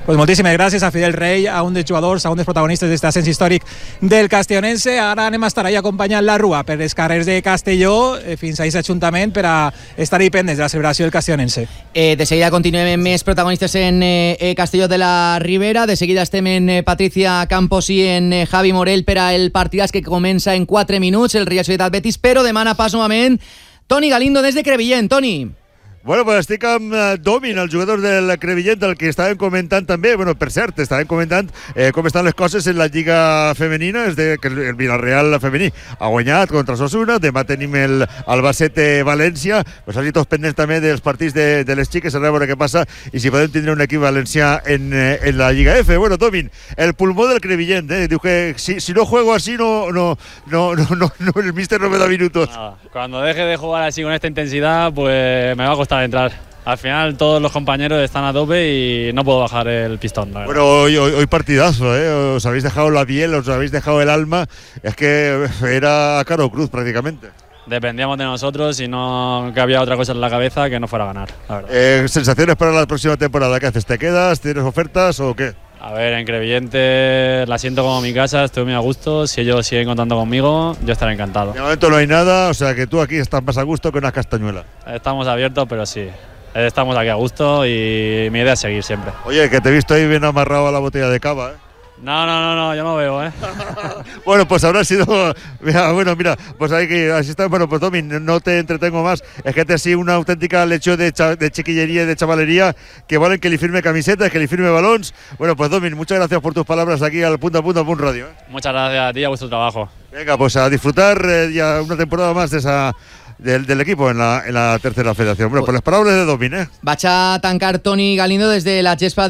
Pues moltíssimes gràcies a Fidel Rey, a un dels jugadors, a un dels protagonistes d'aquest ascens històric del Castellonense. Ara anem a estar ahí acompanyant la Rua per els carrers de Castelló fins a aquest ajuntament per a estar-hi pendents de la celebració del Castellonense. De seguida continuem amb més protagonistes en Castelló de la Ribera. De seguida estem en Patricia Campos i en Javi Morell per al partidàs que comença en 4 minuts, el Real Societat Betis, però demana pas novament Toni Galindo des de Crevillent. Toni. Bueno, pues estic amb Domin, el jugador del Crevillent, el que estàvem comentant també, bueno, per cert, estàvem comentant com estan les coses en la Lliga Femenina, és que el Villarreal femení ha guanyat contra Osasuna, demà tenim el Albacete-València, pues així tots pendents també dels partits de les xiques, a veure què passa i si podem tindre un equip valencià en la Lliga F. Bueno, Domin, el pulmó del Crevillent, diu que si no juego así, no, el míster no me da minutos. No, cuando deje de jugar así con esta intensidad, pues me va a costar entrar. Al final todos los compañeros están a tope y no puedo bajar el pistón. Bueno, hoy partidazo, os habéis dejado la piel, os habéis dejado el alma, es que era caro cruz prácticamente. Dependíamos de nosotros y no que había otra cosa en la cabeza que no fuera a ganar, la verdad. ¿Sensaciones para la próxima temporada? ¿Qué haces? ¿Te quedas? ¿Tienes ofertas o qué? A ver, en Crevillente la siento como mi casa, estoy muy a gusto. Si ellos siguen contando conmigo, yo estaré encantado. De momento no hay nada, o sea que tú aquí estás más a gusto que unas castañuelas. Estamos abiertos, pero sí, estamos aquí a gusto y mi idea es seguir siempre. Oye, que te he visto ahí bien amarrado a la botella de cava, ¿eh? No, yo no veo, Bueno, pues habrá sido... Mira, pues hay que... Así está. Bueno, pues Domi, no te entretengo más. Es que te ha sido una auténtica lección de chiquillería y de chavalería, que valen que le firme camisetas, que le firme balons. Bueno, pues Domi, muchas gracias por tus palabras aquí al Punto Radio. Muchas gracias a ti y a vuestro trabajo. Venga, pues a disfrutar ya una temporada más de esa... Del equipo en la tercera federación. Bueno, pues les paraules de Domin, Vaig a tancar Toni Galindo des de la gespa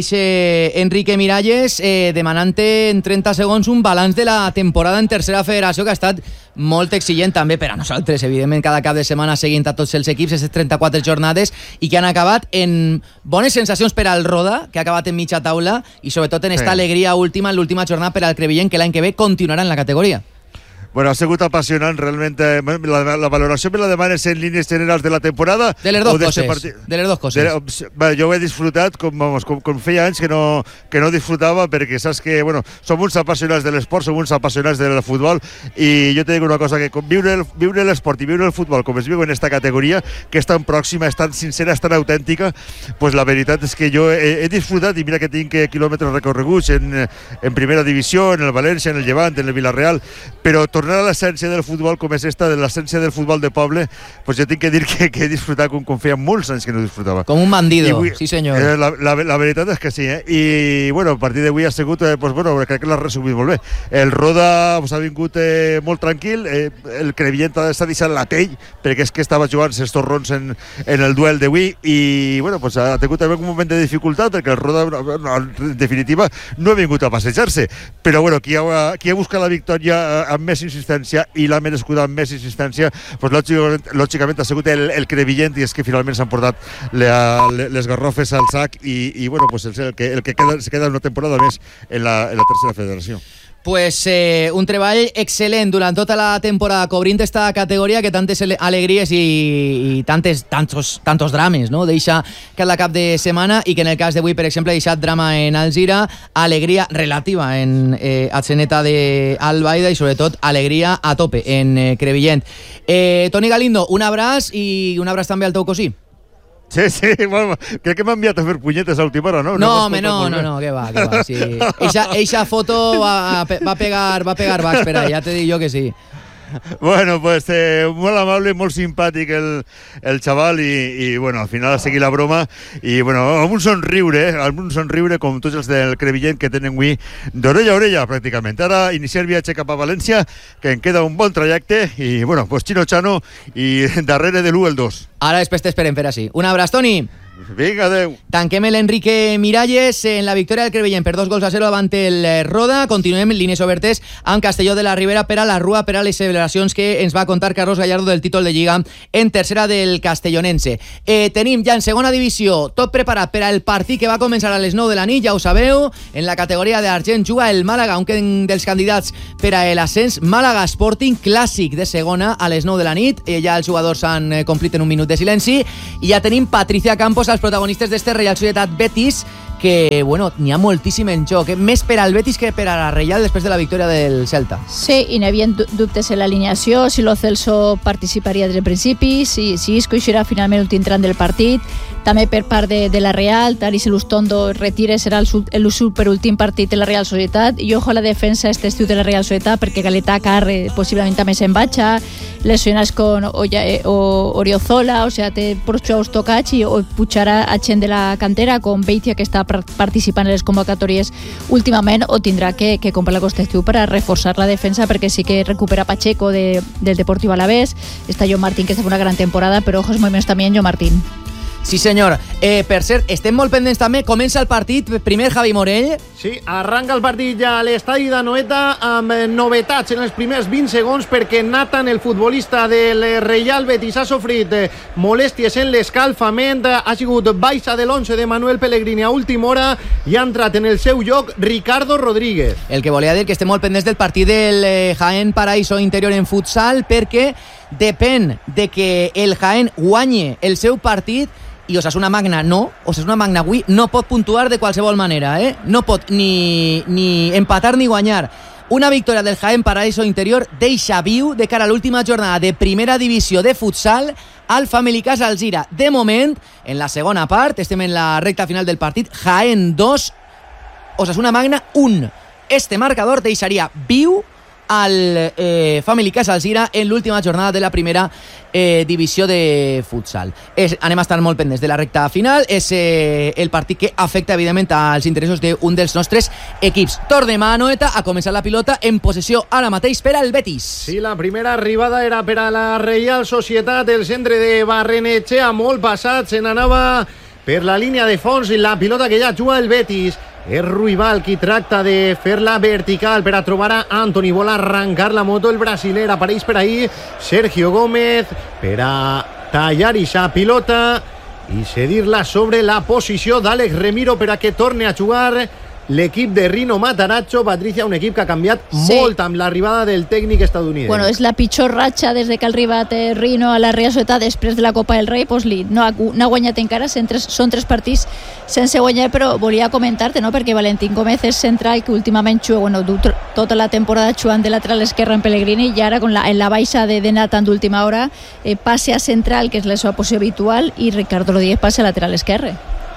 d'Eixe Enrique Miralles, demanant en 30 segons un balanç de la temporada en tercera federació, que ha estat molt exigent també per a nosaltres, evidentment, cada cap de setmana seguint a tots els equips, aquestes 34 jornades, i que han acabat en bones sensacions per al Roda, que ha acabat en mitja taula, i sobretot en esta alegria última, en l'última jornada per al Crevillent, que l'any que ve continuarà en la categoría. Bueno, ha sigut apassionant realmente. La valoració me la demanes en línies generals de la temporada? De les dos coses. Jo ho he disfrutat com feia anys que no disfrutava, perquè saps que, bueno, som uns apassionats de l'esport, som uns apassionats del futbol, i jo te dic una cosa, que viure l'esport i viure el futbol com es viu en esta categoria, que és tan pròxima, és tan sincera, és tan autèntica, pues la veritat és que jo he disfrutat, i mira que tinc quilòmetres recorreguts en primera divisió, en el València, en el Llevant, en el Villarreal, però tornar a l'essència del futbol com és esta, de l'essència del futbol de poble, pues jo tinc que dir que he disfrutat com feia molts anys que no disfrutava. Com un bandido, sí senyor. La veritat és que sí, i bueno, a partir d'avui ha sigut, pues bueno, crec que l'ha resumit molt bé. El Roda ha vingut molt tranquil, el Crevillent s'ha deixat la pell, perquè és que estava jugant els torrons en el duel d'avui, i bueno, pues ha tingut també un moment de dificultat, perquè el Roda, en definitiva, no ha vingut a passejar-se, però bueno, qui ha buscat la victòria amb més insistència i l'ha merescuda amb més insistència, pues lògicament ha sigut el Crevillent, i és que finalment s'han portat les garrofes al sac, i bueno, pues el que queda una temporada més en la tercera federació. Pues un treball excel·lent durant tota la temporada cobrint esta categoria que tantes alegries i tantos drames, no? Deixa cada cap de setmana, i que en el cas d'avui, per exemple, ha deixat drama en Alzira, alegria relativa en Atzeneta d'Albaida i sobretot alegria a tope en Crevillent. Toni Galindo, un abraç, i un abraç també al teu cosí. Sí, bueno, crec que m'ha enviat a fer punyetes a última hora, no? No, que va. Sí. Eixa foto va pegar baix per allà, ja te dic jo que sí. Bueno, pues molt amable, molt simpàtic el xaval, i bueno, al final ha seguit la broma, i bueno, amb un somriure com tots els del Crevillent, que tenen avui d'orella a orella pràcticament. Ara iniciar el viatge cap a València, que en queda un bon trajecte, i bueno, pues Chino Chano, i darrere de l'1 el 2. Ara després t'esperem fer així. Un abraç, Toni. Vinga, adeu. Tanquem l'Enrique Miralles en la victòria del Crevillent per 2-0 davant el Roda. Continuem línies obertes amb Castelló de la Ribera per a la Rua, per a les celebracions que ens va contar Carlos Gallardo del títol de Lliga en tercera del Castellonense. Tenim ja en segona divisió tot preparat per al partit que va començar a les 9 de la nit, ja ho sabeu. En la categoria d'argent juga el Màlaga, un dels candidats per a l'ascens. Màlaga Sporting, clàssic de segona a les 9 de la nit. Ja els jugadors han complit en un minut de silenci, i ja tenim Patricia Campos, els protagonistes d'este Real Societat Betis, que, bueno, n'hi ha moltíssim en joc, més per al Betis que per a la Reial després de la victòria del Celta. Sí, i n'hi havia dubtes en l'alineació, si lo Celso participaria des del principi, si Isco eixirà finalment l'últim tram del partit, també per part de la Real, tal i si Lustondo retira serà el superúltim partit de la Real Societat, i ojo a la defensa este estiu de la Real Societat, perquè Galetà Carre possiblement també se'n vaja, lesionats con Oriozola, o sea, té por jugadors tocats i pujarà a gent de la cantera com Beitia, que està participant en les convocatòries últimament, o tindrà que comprar la costa estiu per a reforçar la defensa, perquè sí que recupera Pacheco del Deportivo Alavés, està Joan Martín, que està fent una gran temporada, però ojos moviments també en Joan Martín. Sí, senyor. Per cert, estem molt pendents també. Comença el partit. Primer, Javi Morell. Sí, arranca el partit ja a l'estadi d'Anoeta amb novetats en els primers 20 segons perquè Nathan, el futbolista del Real Betis, ha sofrit molèsties en l'escalfament. Ha sigut baixa de l'11 de Manuel Pellegrini a última hora i ha entrat en el seu lloc Ricardo Rodríguez. El que volia dir que estem molt pendents del partit del Jaén Paraíso Interior en futsal, perquè depèn de que el Jaén guanyi el seu partit i Osasuna Magna no, Osasuna Magna avui no pot puntuar de qualsevol manera, no pot ni empatar ni guanyar. Una victòria del Jaén Paraíso Interior deixa viu de cara a l'última jornada de primera divisió de futsal al Family Casa Alzira. De moment, en la segona part, estem en la recta final del partit, Jaén 2, Osasuna Magna 1. Este marcador deixaria viu al Family Casa Alzira en l'última jornada de la primera divisió de futsal. Anem a estar molt pendents de la recta final. És el partit que afecta evidentment als interessos d'un dels nostres equips. Tornem a Anoeta, a començar la pilota en possessió ara mateix per al Betis. Sí, la primera arribada era per a la Real Societat. El centre de Barrenetxea molt passat, se n'anava per la línia de fons i la pilota que ja juga el Betis. És Ruibal qui tracta de fer-la vertical per a trobar a Antoni. Vol arrencar la moto el brasiler. Apareix per ahí Sergio Gómez per a tallar ixa pilota i cedir-la sobre la posició d'Àlex Remiro per a que torni a jugar l'equip de Rino Matarazzo. Patricia, un equip que ha canviat molt amb l'arribada del tècnic estadounidense. Bueno, és la pitjor ratxa des que ha arribat Rino a la Real Societat després de la Copa del Rei. Pues no ha guanyat encara, són 3 partits sense guanyar, però volia comentar-te, no? Perquè Valentín Gómez és central que últimament juga, tota la temporada jugant de lateral esquerre en Pellegrini, i ara en la baixa de Nathan d'última hora passe a central, que és la seva posició habitual, i Ricardo Rodríguez passe a lateral esquerre.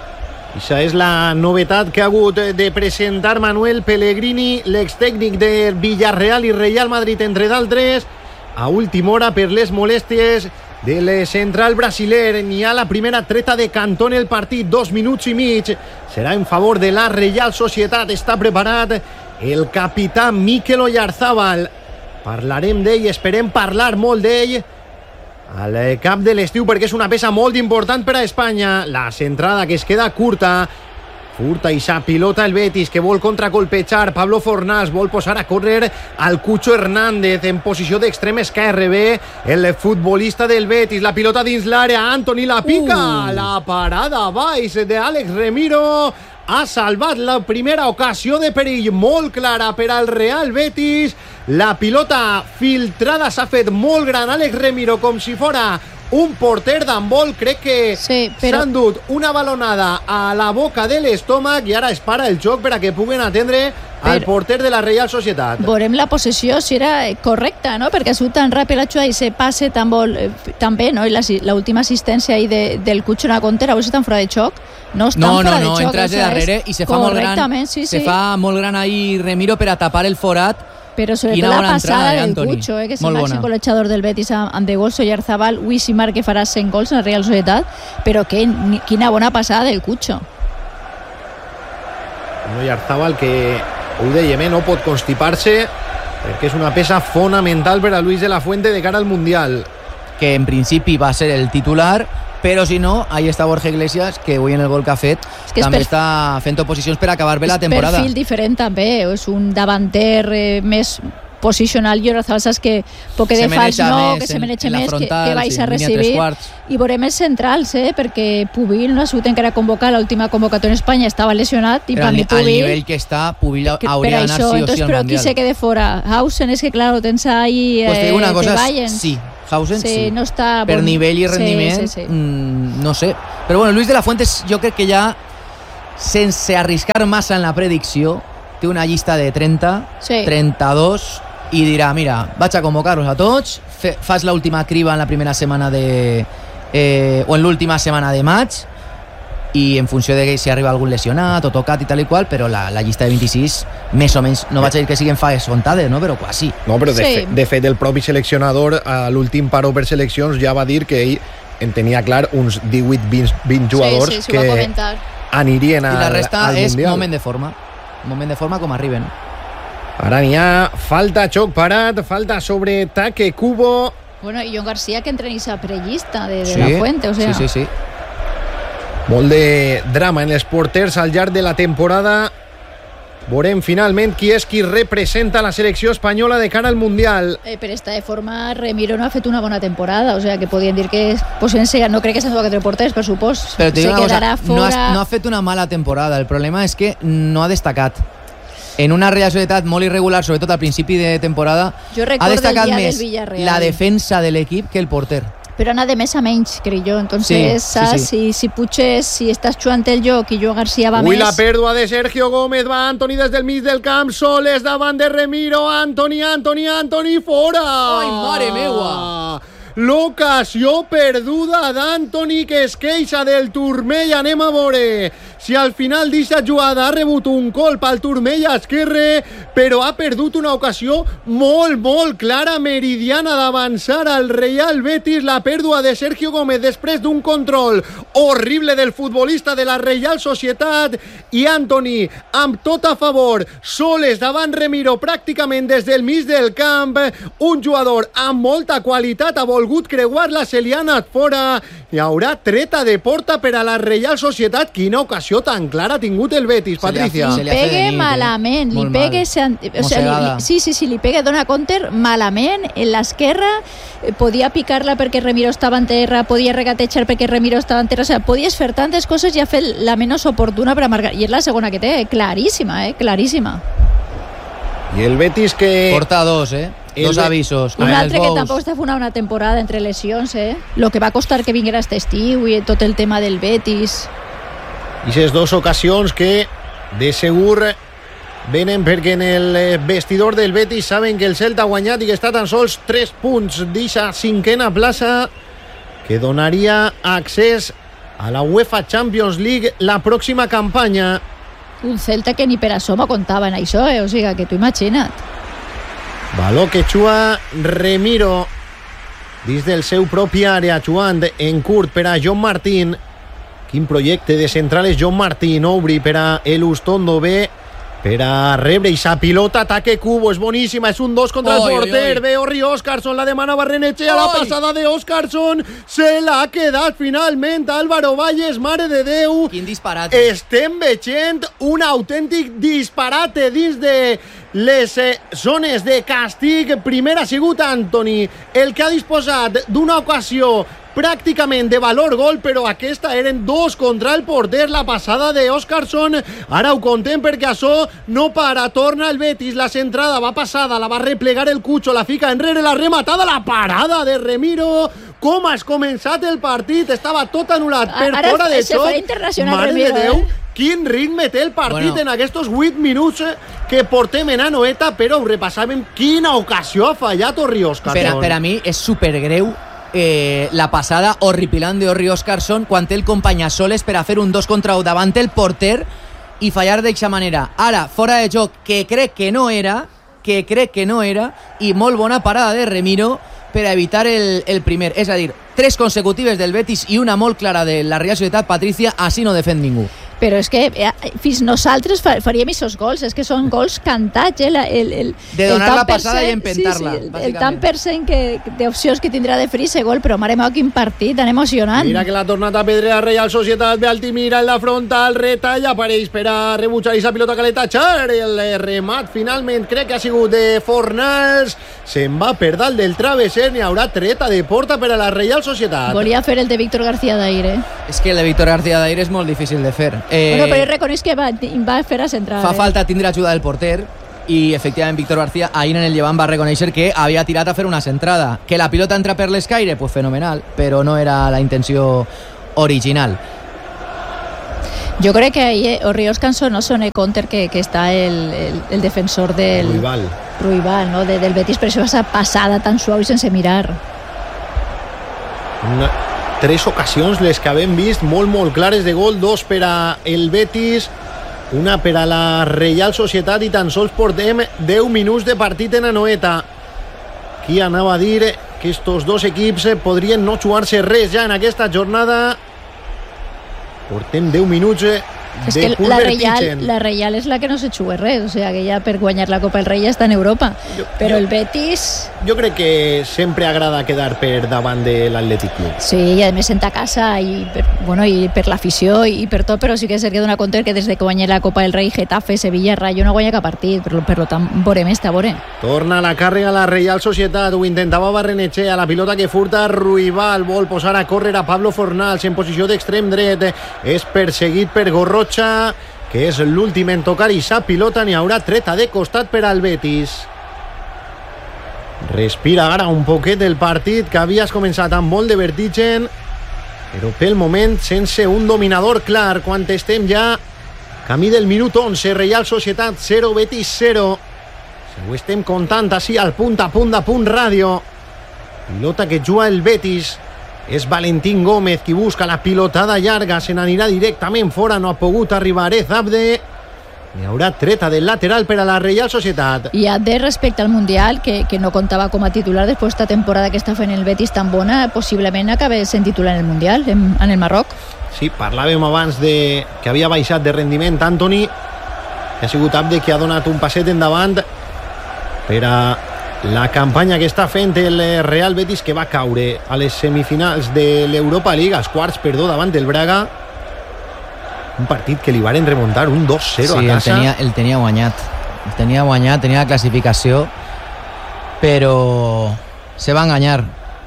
Això és la novetat que ha hagut de presentar Manuel Pellegrini, l'extècnic de Villarreal i Real Madrid, entre d'altres, a última hora per les molèsties del central brasiler. N'hi ha la primera treta de cantó en el partit, 2 minuts i mig. Serà en favor de la Real Societat. Està preparat el capità Mikel Oyarzábal. Parlarem d'ell, esperem parlar molt d'ell al cap de l'estiu, perquè és una peça molt important per a Espanya. La centrada que es queda curta, furta ixa pilota el Betis, que vol contracolpejar. Pablo Fornals vol posar a córrer al Cucho Hernández en posició d'extrem esquerre. Ve el futbolista del Betis, la pilota dins l'àrea, Antoni la pica, la parada baix d'Àlex Remiro ha salvat la primera ocasió de perill molt clara per al Real Betis. La pilota filtrada s'ha fet molt gran. Àlex Remiro, com si fora un porter d'handbol, crec que s'han dut una balonada a la boca de l'estómac i ara es para el joc per a que puguen atendre al porter de la Real Societat. Veurem la possessió si era correcta, no? Perquè ha sigut tan ràpid la jugada i se passe tan bé, no? I l'última assistència ahí del Cucho en la contera, si estan fora de xoc. No, entras de darrere i se fa molt gran. Se fa molt gran ahí Remiro per a tapar el forat. Però sobretot la passada del Cucho, que és el màxim golejador del Betis amb de gols. Oyarzábal, avui sí marca que farà 100 gols en la Real Societat, però quina bona passada del Cucho. Oyarzábal, que ho dèiem, no pot constipar-se, perquè és una peça fonamental per a Luis de la Fuente de cara al Mundial. Que en principi va ser el titular, però si no, ahí està Borja Iglesias, que avui en el gol que ha fet també està fent oposicions per acabar bé la temporada. És perfil diferent també, és un davanter més posicional. I Oyarzábal saps que poc de fals no, que se maneja més, que vais a recibir. I veurem els centrals, perquè Pubil no ha sigut encara convocat. L'última convocatòria en Espanya estava lesionat, i per mi Pubil... Al nivell que està, Pubil hauria d'anar sí o sí al Mundial. Però qui se quede fora? Hausen, és que claro, tens ahí pues te digo una cosa, sí. Hausen, sí. No està per nivell i rendiment, no sé. Però bueno, Luis de la Fuente jo crec que ja sense arriscar massa en la predicció, té una llista de 30, 32, i dirà, mira, vaig a convocar-los a tots, fas l'última criba en la primera setmana o en l'última setmana de maig, i en funció de si arriba algun lesionat o tocat i tal i qual, però la llista de 26 més o menys, no vaig a dir que siguin faes comptades, no? Però quasi. No, però de fet el propi seleccionador a l'últim paró per seleccions ja va dir que ell en tenia clar uns 18-20 jugadors que anirien al Mundial. I la resta és moment de forma com arriben. Ara n'hi ha falta xoc parat, falta sobre Take Kubo. Bueno, y John García que entra en esa prellista de la Fuente, o sea. Sí. Molt de drama en els porters al llarg de la temporada. Veurem finalment qui és qui representa la selecció espanyola de cara al Mundial. Pero está de forma, Remiro no ha fet una bona temporada, o sea que podien dir que no crec que s'han tocat els porters, per supòs. Però se quedarà fora. No ha fet una mala temporada, el problema és que no ha destacat. En una Real Societat molt irregular, sobretot al principi de temporada, ha destacat més la defensa de l'equip que el porter. Però anar de més a menys, crec jo. Entonces, sí. Si Puig si estàs jugant el joc i Joan García va més... la pèrdua de Sergio Gómez, va Antoni des del mig del camp, soles davant de Remiro, Antoni, fora! Ai, mare meua! L'ocasió perduda d'Antoni, que es queixa del turmell. Anem a veure si al final d'aquesta jugada ha rebut un colp al turmell esquerre, però ha perdut una ocasió molt clara, meridiana, d'avançar al Real Betis. La pèrdua de Sergio Gómez després d'un control horrible del futbolista de la Real Societat, i Antoni amb tot a favor, soles davant Remiro pràcticament des del mig del camp. Un jugador amb molta qualitat ha volgut creuar-la, se li ha anat fora. Hi haurà treta de porta per a la Real Societat. Quina ocasió tan clara ha tingut el Betis, Patricia. Li pegue malament, li pegue... li pegue, dona counter malament en l'esquerra, podia picar-la perquè Remiro estava en terra, podia regatejar perquè Remiro estava en terra, o sea, podies fer tantes coses i ha fet la menys oportuna per a marcar, i és la segona que té, claríssima. I el Betis que... Porta dos, dos avisos. Un altre que tampoc està fent una temporada entre lesions, lo que va costar que vinguera este estiu i tot el tema del Betis. I aquestes dues ocasions que de segur venen perquè en el vestidor del Betis saben que el Celta ha guanyat i que està tan sols 3 punts d'aquesta 5a plaça que donaria accés a la UEFA Champions League la pròxima campanya. Un Celta que ni per assoma comptava en això, o sigui, que tu imagina't. Baló que juga Remiro dins del seu propi àrea, jugant en curt per a John Martín. Quin projecte de central és John Martín. Obri per a Elustondo, B per a rebre aquesta pilota. Ataque Kubo, és boníssima, és un 2 contra el porter. Ve Orri Óscarson, la demana Barrenechea, la passada de Óscarson se l'ha quedat finalment Álvaro Valles. Mare de Déu, quin disparat. Estem veient un autèntic disparate dins de les zones de càstig. Primer ha sigut Antoni el que ha disposat d'una ocasió pràcticament de valor gol, però aquesta eren 2 contra el porter. La passada de Óscarson, ara ho contem perquè això no para, torna el Betis, la centrada va passada, la va replegar el Cucho, la fica enrere, la rematada, la parada de Remiro. Com has començat el partit, estava tot anul·lat per fora de xoc. Mare de Déu, quin ritme té el partit en aquests 8 minuts que portem en Anoeta, però ho repassàvem. Quina ocasió ha fallat Orri Óscarson. Per a mi és supergreu la passada horripilant d'Orri Óscarson quan té el company a soles per a fer un 2 contra 1 davant el porter i fallar d'aquesta manera. Ara, fora de joc, que crec que no era, i molt bona parada de Remiro per a evitar el primer. És a dir, 3 consecutives del Betis i una molt clara de la Real Societat. Patricia, així no defèn ningú. Però és que fins nosaltres faríem aquests gols, és que són gols cantats, de donar la passada i empentar-la. El tant per cent d'opcions que tindrà de fer ese gol, però mare meva, quin partit tan emocionant. Mira que l'ha tornat a pedre la Real Societat, ve Altimira en la frontal, retalla, apareix per a rebutjar aquesta pilota que l'etachar, el remat finalment crec que ha sigut de Fornals, se'n va per dalt del travesser, n'hi haurà treta de porta per a la Real Societat. Volia fer el de Víctor García d'Aire. És que el de Víctor García d'Aire és molt difícil de fer. Bueno, però reconeix que va fer a centrar. Fa falta tindre ajuda del porter i efectivament Víctor García ahir en el Llevant va reconèixer que havia tirat a fer una centrada. Que la pilota entra per l'escaire, pues fenomenal, però no era la intenció original. Jo crec que ahí Orriols Canso no son el counter que està el defensor del Ruibal, no? Del Betis, però això va passada tan suau i sense mirar. 3 ocasions les que havem vist molt clares de gol, 2 per a el Betis, una per a la Reial Societat, i tan sols portem 10 minuts de partit en Anoeta. Qui anava a dir que estos dos equips podrien no jugar-se res ja en aquesta jornada? Portem 10 minuts és que la Reial és la que no se juga res, o sigui, que ja per guanyar la Copa del Rei ja està en Europa, però el Betis... Jo crec que sempre agrada quedar per davant de l'Atlètic Club. Sí, i a més senta a casa i per l'afició i per tot, però sí que és cert que dona compte que des de que guanya la Copa del Rei, Getafe, Sevilla, Rayo no guanya cap partit, per tant, veurem esta, veurem. Torna la càrrega a la Reial Societat, ho intentava Barrenechea, la pilota que furta Ruibal, vol posar a córrer a Pablo Fornals en posició d'extrem dret, és perseguit per Gorrocha, que és l'últim en tocar i sa pilota, n'hi haurà treta de costat per al Betis. Respira ara un poquet el partit, que havies començat amb molt de vertigen, però pel moment sense un dominador clar, quan estem ja camí del minut 11, Reial Societat 0, Betis 0. Si ho estem contant així al punt a punt de Punt Ràdio. Pilota que juga el Betis. És Valentín Gómez qui busca la pilotada llarga, se n'anirà directament fora, no ha pogut arribar Abde. Hi haurà treta del lateral per a la Reial Societat. I Abde, respecte al Mundial, que no comptava com a titular després d'esta temporada que està fent el Betis tan bona, possiblement acabe sent titular en el Mundial, en el Marroc. Sí, parlàvem abans de que havia baixat de rendiment Antoni, que ha sigut Abde qui ha donat un passet endavant per a la campanya que està fent el Real Betis, que va caure a les semifinals de l'Europa League, als quarts, davant del Braga. Un partit que li varen remuntar un 2-0 a casa. Sí, el tenia guanyat. Tenia la classificació, però se va enganyar.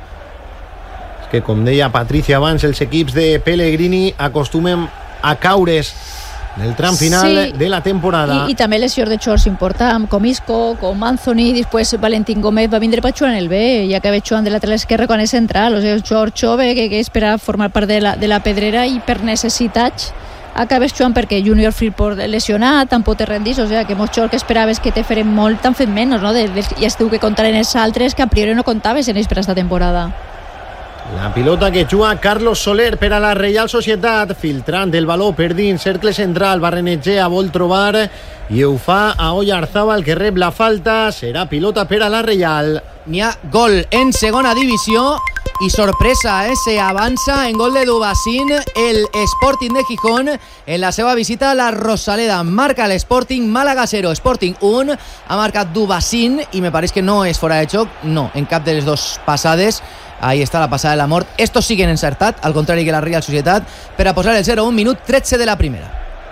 És que, com deia Patricia abans, els equips de Pellegrini acostumen a caure's en el tram final de la temporada. I també lesions de Chors important, com Isco, com Anthony, després Valentín Gómez va vindre per jugar en el B, ja que ve jugant de lateral esquerre quan és central, o sigui, Chors jove que és per a formar part de la pedrera i per necessitats acabes jugant perquè Junior Firpo lesionat, tampoc te rendís, o sigui, que molts jocs que esperaves que te feren molt t'han fet menys, no? Ja es diu que comptar en els altres que a priori no comptaves en ells per esta temporada. La pilota que juga Carlos Soler per a la Reial Societat, filtrant el valor per dins, cercle central, Barrenechea vol trobar i ho fa a Oyarzábal, que rep la falta, serà pilota per a la Reial. N'hi ha gol en segona divisió i sorpresa, se avança en gol de Dubasín el Sporting de Gijón en la seva visita a la Rosaleda. Marca l'Sporting, Málaga 0, Sporting 1, ha marcat Dubasín i me pareix que no és fora de joc, no, en cap de les dos passades. Ahí está la pasada de la mort. Estos siguen encertat, al contrari que la Real Societat, per a posar el 0-1, minut 13 de la primera.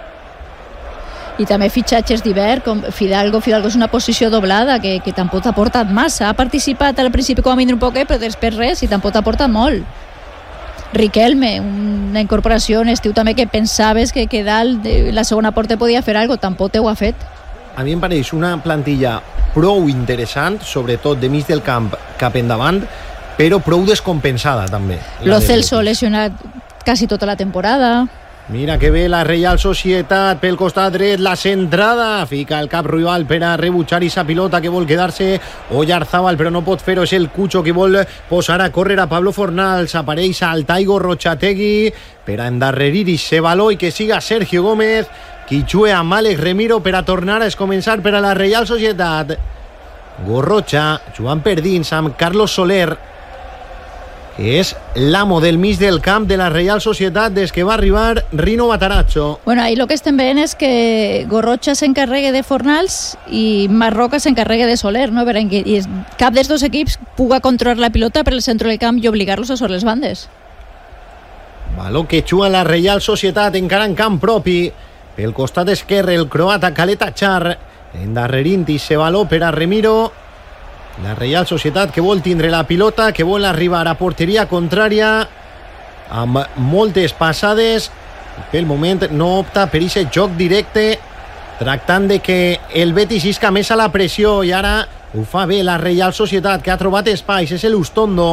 I també fitxatges d'hivern, com Fidalgo és una posició doblada que tampoc ha portat massa, ha participat al principi com a mínim un poquet, però després res, i tampoc ha portat molt. Riquelme, una incorporació en estiu també que pensaves que dalt la segona porta podia fer alguna cosa, tampoc ho ha fet. A mi em pareix una plantilla prou interessant, sobretot de mig del camp cap endavant, però prou descompensada també. Lo Celso lesionat quasi tota la temporada. Mira que bé la Reial Societat pel costat dret, la centrada, fica el cap rival per a rebutjar aquesta pilota que vol quedar-se Oyarzábal, però no pot fer-ho, és el Cucho que vol posar a córrer a Pablo Fornals, apareix Altaigo Rochategui per a endarrerir aquest valor i que siga Sergio Gómez qui juga amb Àlex Remiro per a tornar a començar per a la Reial Societat. Gorrocha jugant per dins amb Carlos Soler, que és l'amo del mig del camp de la Reial Societat des que va arribar Rino Matarazzo. Bueno, ahí lo que estem veient és que Gorrocha s'encarregue de Fornals i Marroca s'encarregue de Soler, no? Perquè cap dels dos equips puga controlar la pilota per el centre del camp i obligar-los a sobre les bandes. Baló que juga la Reial Societat encara en camp propi. Pel costat esquerre el croata Caleta Char, endarrerint i se baló per a Remiro. La Reial Societat que vol tindre la pilota, que vol arribar a porteria contrària amb moltes passades. Pel moment no opta per aquest joc directe, tractant de que el Betis isca més a la pressió, i ara ho fa bé la Reial Societat, que ha trobat espais. És l'Ustondo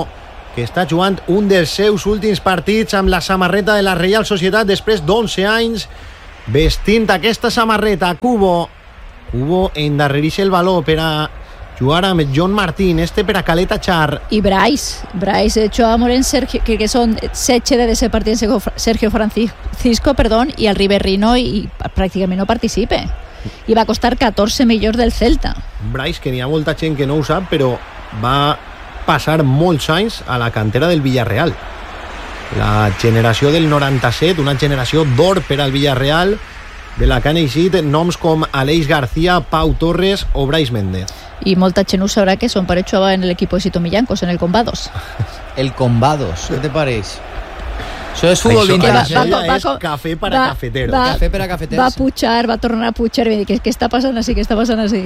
que està jugant un dels seus últims partits amb la samarreta de la Reial Societat després d'11 anys vestint aquesta samarreta. Cubo endarrereix el valor per a jugar amb John Martín, per a Caleta Char. Y Bryce echó a Morén Sergio, que son Seche de ese partido Sergio Francisco, y al Riverrino y prácticamente no participe. I va costar 14 milions del Celta. Bryce, que n'hi ha molta gent que no ho sap, però va passar molts anys a la cantera del Villarreal. La generació del 97, una generació d'or per al Villarreal, de la que han eixit noms com Aleix García, Pau Torres o Bryce Méndez. Y molta gent ho sabrà que son pare jugaba en el equipo de Sito Millancos, en el Combados. El Combados, ¿qué te parece? Això és futbol vintage. És cafè per a cafeteros. Cafè per a cafeters. Va pujar, va tornar a pujar i va dir, què està passant així, què està passant així?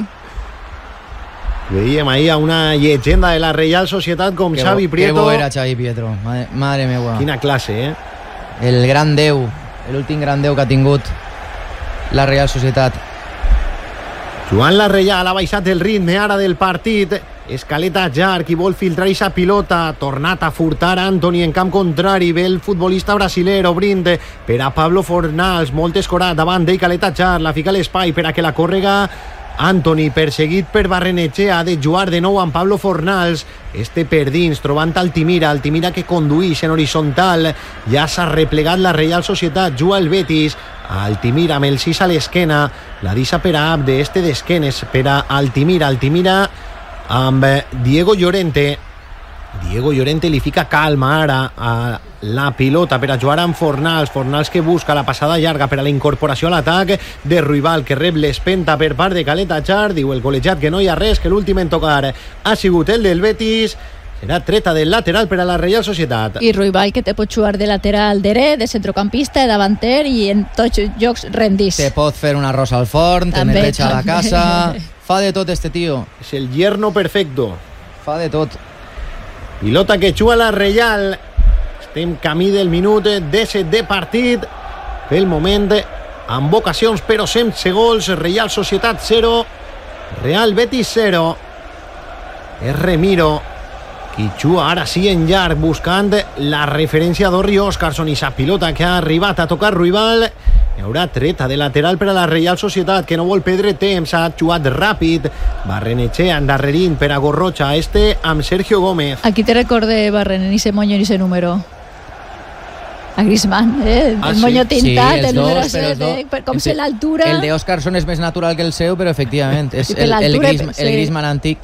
Veiem ahí a una llegenda de la Real Societat com Xavi Prieto. Qué bo era Xavi Prieto, madre meva. Quina classe, El gran déu, l'últim gran déu que ha tingut la Real Societat. Joan la Reial ha baixat el ritme ara del partit. Escaleta llarg i vol filtrar aquesta pilota. Tornat a furtar Antoni en camp contrari. Ve el futbolista brasiler obrint per a Pablo Fornals. Molt escorat davant d'ell. Caleta llarg, la fica a l'espai per a que la còrrega Antoni, perseguit per Barrenechea. Ha de jugar de nou amb Pablo Fornals. Per dins, trobant Altimira que condueix en horitzontal. Ja s'ha replegat la Reial Societat. Juga el Betis. Altimira amb el 6 a l'esquena. La deixa per a Abde. D'esquenes per a Altimira amb Diego Llorente li fica calma ara a la pilota per a jugar amb Fornals que busca la passada llarga per a la incorporació a l'atac de Ruibal, que rep l'espenta per part de Caleta Char. Diu el col·legiat que no hi ha res, que l'últim en tocar ha sigut el del Betis. Serà treta del lateral per a la Reial Societat. I Ruibal, que te pot jugar de lateral dret, de centrocampista, de davanter i en tots jocs rendís. Te pot fer un arròs al forn, tener leche a la casa. Fa de tot tío. És el yerno perfecto. Fa de tot. Pilota que juga la Reial. Estem camí del minut 17 de partit. Pel moment, amb ocasions però sense gols. Reial Societat 0, Real Betis 0. És Remiro qui juga ara sí en llarg, buscant la referència d'Orri Óscarson, i sa pilota que ha arribat a tocar Ruibal. Hi haurà treta de lateral per a la Reial Societat, que no vol perdre temps. Ha jugat ràpid. Barrenechea endarrerint per a Gorrocha, amb Sergio Gómez. Aquí te recordé Barren, ni ese moño ni ese número. A Griezmann, el moño tintat, el número 7, com sé l'altura. El de Óscarson és més natural que el seu, però efectivament és el Griezmann antic,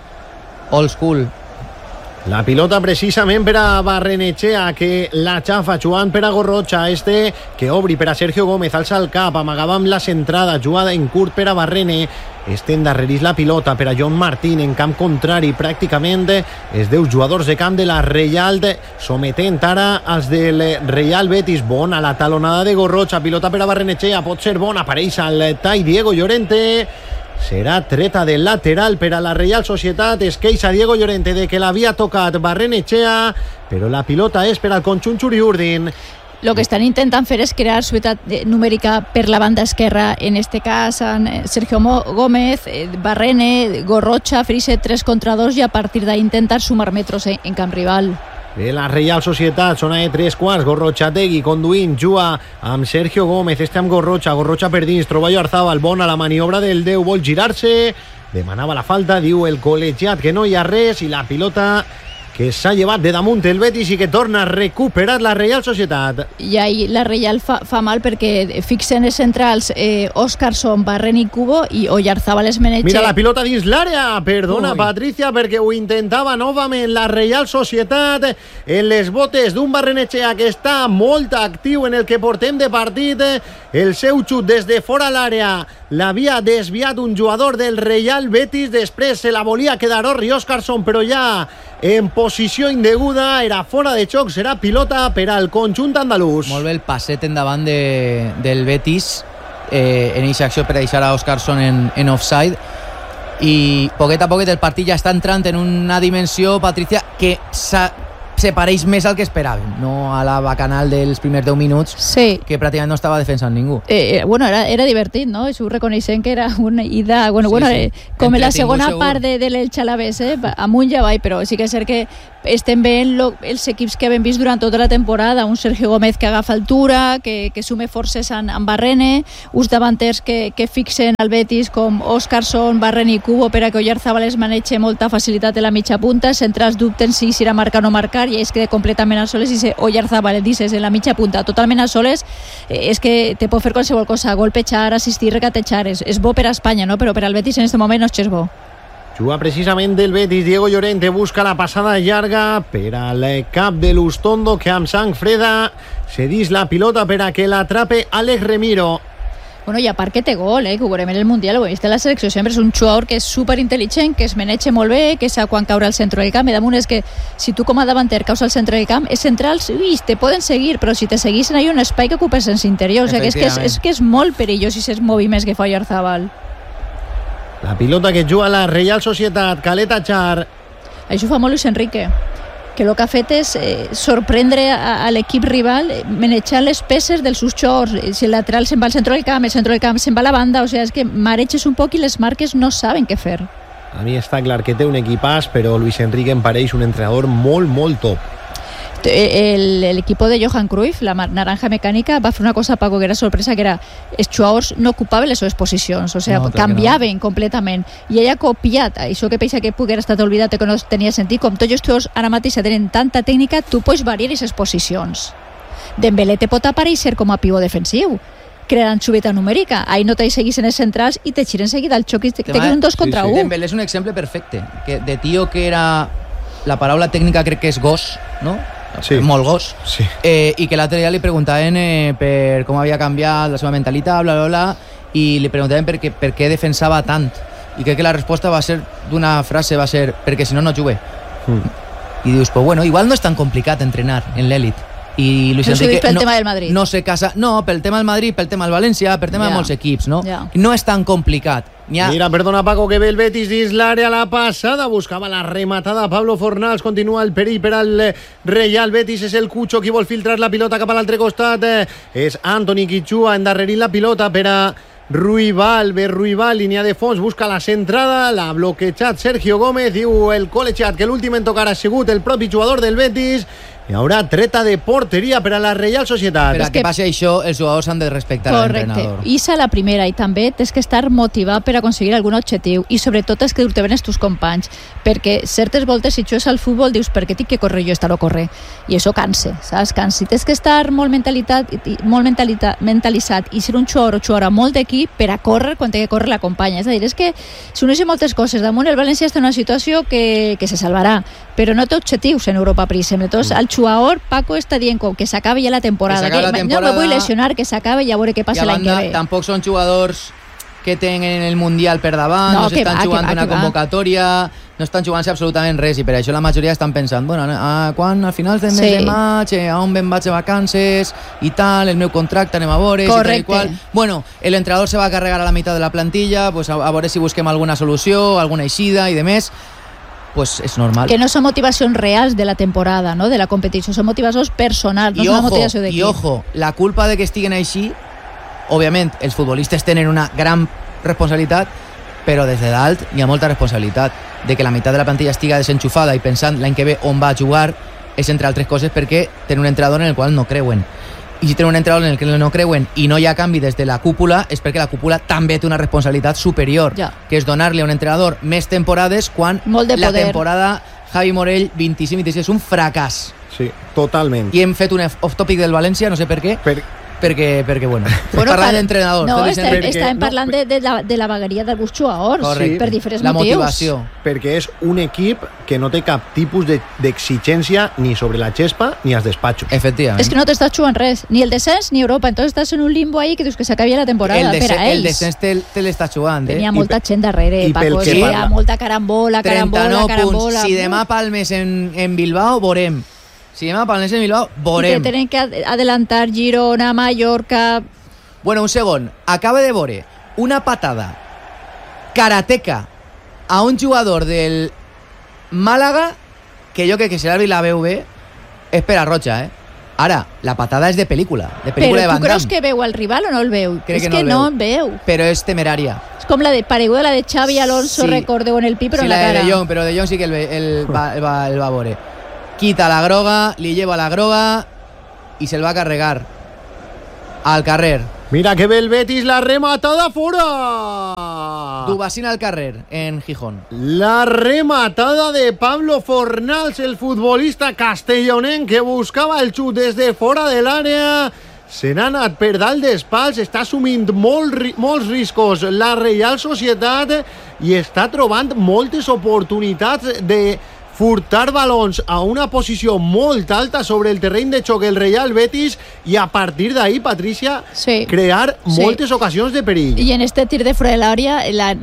old school. La pilota precisament per a Barrenechea, que la xafa jugant per a Gorrocha. Que obri per a Sergio Gómez, alça el cap, amagava amb la centrada, jugada en curt per a Barrene. Endarrerís la pilota per a John Martín en camp contrari. Pràcticament els 10 jugadors de camp de la Reial sometent ara als del Real Betis. Bona la talonada de Gorrocha, pilota per a Barrenechea, pot ser bona, apareix al tall Diego Llorente. Serà treta del lateral per a la Reial Societat. Es queixa Diego Llorente de que l'havia tocat Barrenechea, però la pilota és per al conjunt xuriurdin. Lo que estan intentant fer és crear suetat numèrica per la banda esquerra, en este cas Sergio Gómez, Barrene, Gorrocha, fer-se 3 contra 2 i a partir d'ahí intentar sumar metros en camp rival. De la Reial Societat, zona de 3/4, Gorrochategui conduint, juga amb Sergio Gómez, amb Gorrocha per dins, troba Oyarzabal, bona la maniobra del 10, vol girar-se, demanava la falta, diu el col·legiat que no hi ha res, i la pilota que s'ha llevat de damunt el Betis i que torna a recuperar la Reial Societat. I ahí la Reial fa mal perquè fixen els centrals Óscarson, Barren i Cubo, i Oyarzabal es meneja. Mira la pilota dins l'àrea, perdona Patricia, perquè ho intentava novament la Reial Societat en les botes d'un Barrenechea que està molt actiu en el que portem de partit. El seu xut des de fora l'àrea l'havia desviat un jugador del Real Betis, després se la volia quedar Orri Óscarson, però ja en posició indeguda, era fora de xoc, serà pilota per al conjunt andalús. Molt bé el passet endavant del Betis en aquesta acció per a deixar a Óscarson en offside, i poquet a poquet el partit ja està entrant en una dimensió, Patricia, que se pareix més al que esperàvem, no a la bacanal dels primers 10 minuts, sí, que pràcticament no estava defensant ningú. Bueno, era divertit, no? Això ho reconeixem que era una ida, com en la segona part de l'Elx Alavés, amunt i avall, però sí que és cert que estem veient els equips que hem vist durant tota la temporada, un Sergio Gómez que agafa altura, que sume forces en Barrene, uns davanters que fixen el Betis com Óscarson, Barrene i Cubo per a que Oyarzábal es maneja molta facilitat en la mitja punta, centrals dubten si serà marcar o no marcar, i es queda completament a soles, i si Oyarzábal dices en la mitja punta totalment a soles, és que te pot fer qualsevol cosa, golpejar, assistir, regatejar, és bo per a Espanya, no? Però per al Betis en aquest moment no és bo. Juga precisament del Betis, Diego Llorente busca la passada llarga per al cap de Lustondo, que amb sang freda cedís la pilota per a que l'atrape Alex Remiro. Bueno, i a part que té gol, que ho veurem en el Mundial, ho he vist en la selecció, sempre és un jugador que és superintel·ligent, que es maneja molt bé, que sap quan caure al centre del camp, i damunt és que si tu com a davanter caus al centre del camp, els centrals, te poden seguir, però si te seguissin hi ha un espai que ocupes en l'interior, o sigui, és que és molt perillós i s'és moviments que fa Oyarzábal. La pilota que juga la Real Societat, Caleta Char. Això fa molt Luis Enrique, que el que ha fet és sorprendre a l'equip rival manejant les peces dels seus jugadors. Si el lateral se'n va al centre del camp, el centre del camp se'n va a la banda, o sigui, és que mareges un poc i les marques no saben què fer. A mi està clar que té un equipàs, però Luis Enrique em pareix un entrenador molt, molt top. El equipo de Johan Cruyff, la naranja mecànica, va fer una cosa, Paco, que era sorpresa, que era els jugadors no ocupaven les seves posicions, o sigui, canviaven completament, i ella ha copiat això que pensa que poguera estat oblidat, que no tenia sentit. Com tots els jugadors ara mateix tenen tanta tècnica, tu pots variar aquestes posicions. Dembélé te pot aparèixer com a pivot defensiu, creant xubeta numèrica, ahí no te seguís en els centrals i te giren seguida el xoc i te queden un 2 contra 1. Dembélé és un exemple perfecte, que de tio que era, la paraula tècnica crec que és gos, no? Sí. Molt gos, sí. I que l'altre dia li preguntaven per com havia canviat la seva mentalitat, bla bla bla, i li preguntaven per què defensava tant, i crec que la resposta va ser d'una frase, va ser perquè si no jugue. I dius, pues bueno, igual no és tan complicat entrenar en l'elit, i Luis Enrique pel tema del Madrid. No se casa, no, pel tema del Madrid, pel tema del València, per tema de molts equips, no? No és tan complicat. Mira, perdona Paco, que ve el Betis dins l'àrea, la passada, buscava la rematada Pablo Fornals, continua el perill per al Real Betis, és el Cucho qui vol filtrar la pilota cap a l'altre costat, és Anthony Quichua endarrerint la pilota per a Ruibal, línia de fons, busca la centrada, l'ha bloquejat Sergio Gómez, diu el col·legiat que l'últim en tocar ha sigut el propi jugador del Betis. Hi haurà treta de porteria per a la Real Societat. Per a que passi això, els jugadors han de respectar l'entrenador. I és la primera, i també tens que estar motivat per aconseguir algun objectiu, i sobretot és que dur-te ben els teus companys, perquè certes voltes, si jugues al futbol, dius, per què tinc que córrer jo estar o córrer? I això cansa, saps? Cansa. Tens que estar molt mentalitzat i ser un jugador o jugadora molt d'equip per a córrer quan té que córrer la companya. És a dir, és que s'uneixen moltes coses. Damunt el València està en una situació que se salvarà, però no té objectius en Europa Prism. Entonces, el jugador, Paco, està dient que s'acabi ja la temporada. No me vull lesionar, que s'acabi i a veure què passa l'any que ve. Tampoc són jugadors que tenen el Mundial per davant, no s'estan jugant una convocatòria, no estan jugant-se absolutament res, i per això la majoria estan pensant, bueno, quan al final del mes de maig, a on me'n vaig de vacances i tal, el meu contracte, anem a veure, correcte. I tal i qual. Bueno, el entrenador se va a carregar a la meitat de la plantilla, pues a veure si busquem alguna solució, alguna eixida i demés. Pues és normal. Que no són motivacions reals de la temporada, no? De la competició, són motivacions personals, no és una motivació d'equip. I ojo, la culpa de que estiguen així, òbviament, els futbolistes tenen una gran responsabilitat, però des de dalt hi ha molta responsabilitat de que la meitat de la plantilla estiga desenxufada i pensant l'any que ve on va a jugar, és entre altres coses perquè tenen un entrenador en el qual no creuen. I si tenen un entrenador en el que no creuen i no hi ha canvi des de la cúpula, és perquè la cúpula també té una responsabilitat superior, que és donar-li a un entrenador més temporades quan la temporada Javi Morell 25-26 és un fracàs. Sí, totalment. I hem fet un off-topic del València, no sé per què, perquè bueno, parlant d'entrenadors. No, estàvem parlant de la vagaria d'alguns jugadors, per diferents motius. La motivació. Perquè és un equip que no té cap tipus d'exigència ni sobre la xespa ni als despatxos. Efectivament. És que no t'estàs jugant res, ni el descens ni Europa, entonces estàs en un limbo ahí que dius que s'acabi la temporada per a ells. El descens te l'està jugant. Tenia molta gent darrere, Paco, hi ha molta carambola. 39 punts. Si demà palmes en Bilbao, veurem. Si demà palmes en Bilbao, veurem. I que tenen que adelantar Girona, Mallorca... Bueno, un segon. Acaba de veure una patada karateca a un jugador del Màlaga que jo crec que si l'àrbitre la veu bé és per a roja, Ara, la patada és de pel·lícula de Van Damme. Però tu creus que veu el rival o no el veu? Crec és que no el veu. Però és temerària. És com la de pareguda, la de Xavi Alonso, recordeu en el pi, però en la cara. Però de Jong sí que el va veure. quita la groga, li lleva la groga i se'l va carregar al carrer. Mira que ve el Betis, la rematada fora. Dubasina al carrer en Gijón. La rematada de Pablo Fornals, el futbolista castellonenc que buscava el xut des de fora de l'àrea. Se n'ha anat per dalt dels pals, està assumint molts riscos la Reial Societat i està trobant moltes oportunitats de furtar balons a una posició molt alta sobre el terreny de xoc el Real Betis i a partir d'ahí, Patricia, crear moltes ocasions de perill. I en este tir de fora de l'àrea,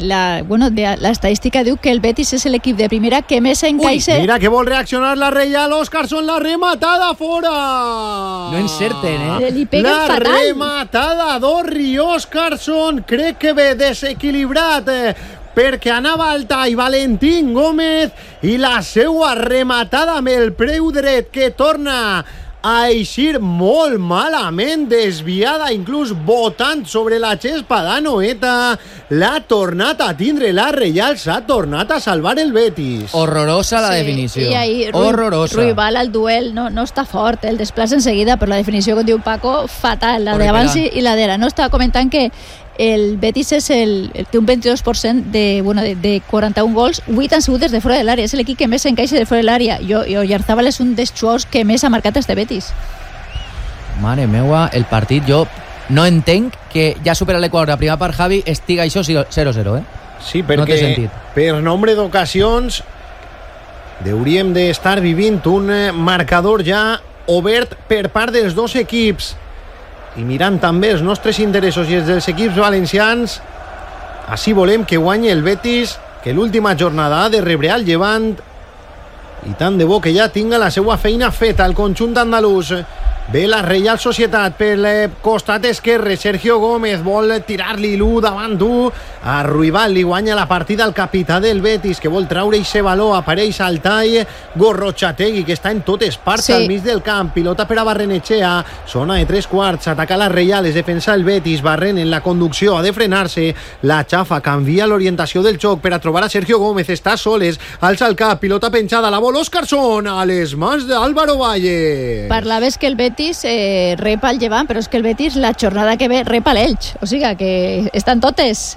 la estadística diu que el Betis és l'equip de primera que més encaixa. Mira que vol reaccionar la Reial, Óscarson, la rematada fora. No encerten, Li peguen fatal. La rematada d'Orri Óscarson, crec que ve desequilibrat perquè anava al tall Valentín Gómez i la seua rematada amb el peu dret que torna a eixir molt malament, desviada, inclús botant sobre la xespa d'Anoeta, l'ha tornat a tindre la Reial, s'ha tornat a salvar el Betis. Horrorosa la definició. I ahí horrorosa. Ruibal al duel no està fort, el desplaça enseguida, però la definició, com diu Paco, fatal, la d'abans i la d'ara. No estava comentant que el Betis té un 22% de 41 gols, 8 han sigut des de fora de l'àrea, és l'equip que més encaixa de fora de l'àrea. I Oyarzábal és un dels jugadors que més ha marcat este Betis. Mare meua, el partit, jo no entenc que ja supera l'Equador a primera part, Javi, estiga això 0-0, Sí, perquè per nombre d'ocasions hauríem d'estar vivint un marcador ja obert per part dels dos equips. I mirant també els nostres interessos i els dels equips valencians, així volem que guanyi el Betis, que l'última jornada ha de rebre al Llevant i tant de bo que ja tinga la seva feina feta el conjunt andalús. Ve la Reial Societat pel costat esquerre, Sergio Gómez vol tirar-li l'1 davant d'1 a Ruibal, li guanya la partida al capità del Betis, que vol traure i valor, apareix al tall Gorrotxategui, que està en totes parts al mig del camp, pilota per a Barrenetxea, zona de 3/4, ataca la Reial, es defensa el Betis, Barren en la conducció, ha de frenar-se, la xafa, canvia l'orientació del xoc per a trobar a Sergio Gómez, està soles, alça el cap, pilota penjada, la vol Óscarson, a les mans d'Álvaro Valle. Parlaves que el Betis rep al Llevant, però és que el Betis la jornada que ve rep a l'Elx, o sigui que estan totes.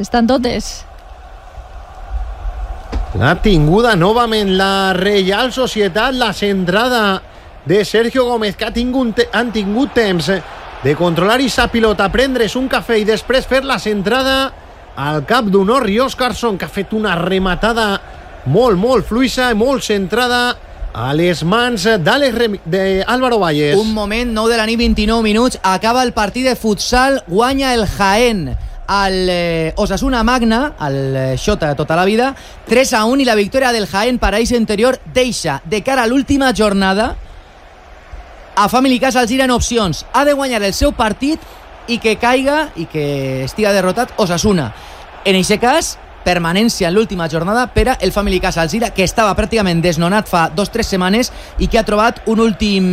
L'ha tinguda novament la Reial Societat, la centrada de Sergio Gómez, que han tingut temps de controlar aquesta pilota, prendre's un cafè i després fer la centrada al cap d'un Orri Óscarson, que ha fet una rematada molt fluixa, molt centrada a les mans d'Álvaro Valles. Un moment, 9 de la nit, 29 minuts, acaba el partit de futsal, guanya el Jaén al Osasuna Magna, al Xota de tota la vida, 3-1, i la victòria del Jaén Paraís Interior deixa de cara a l'última jornada a Family Casa Alzira en opcions. Ha de guanyar el seu partit i que caiga i que estiga derrotat Osasuna. En aquest cas, permanència en l'última jornada per a el Family Casa Alzira, que estava pràcticament desnonat fa 2 o 3 setmanes i que ha trobat un últim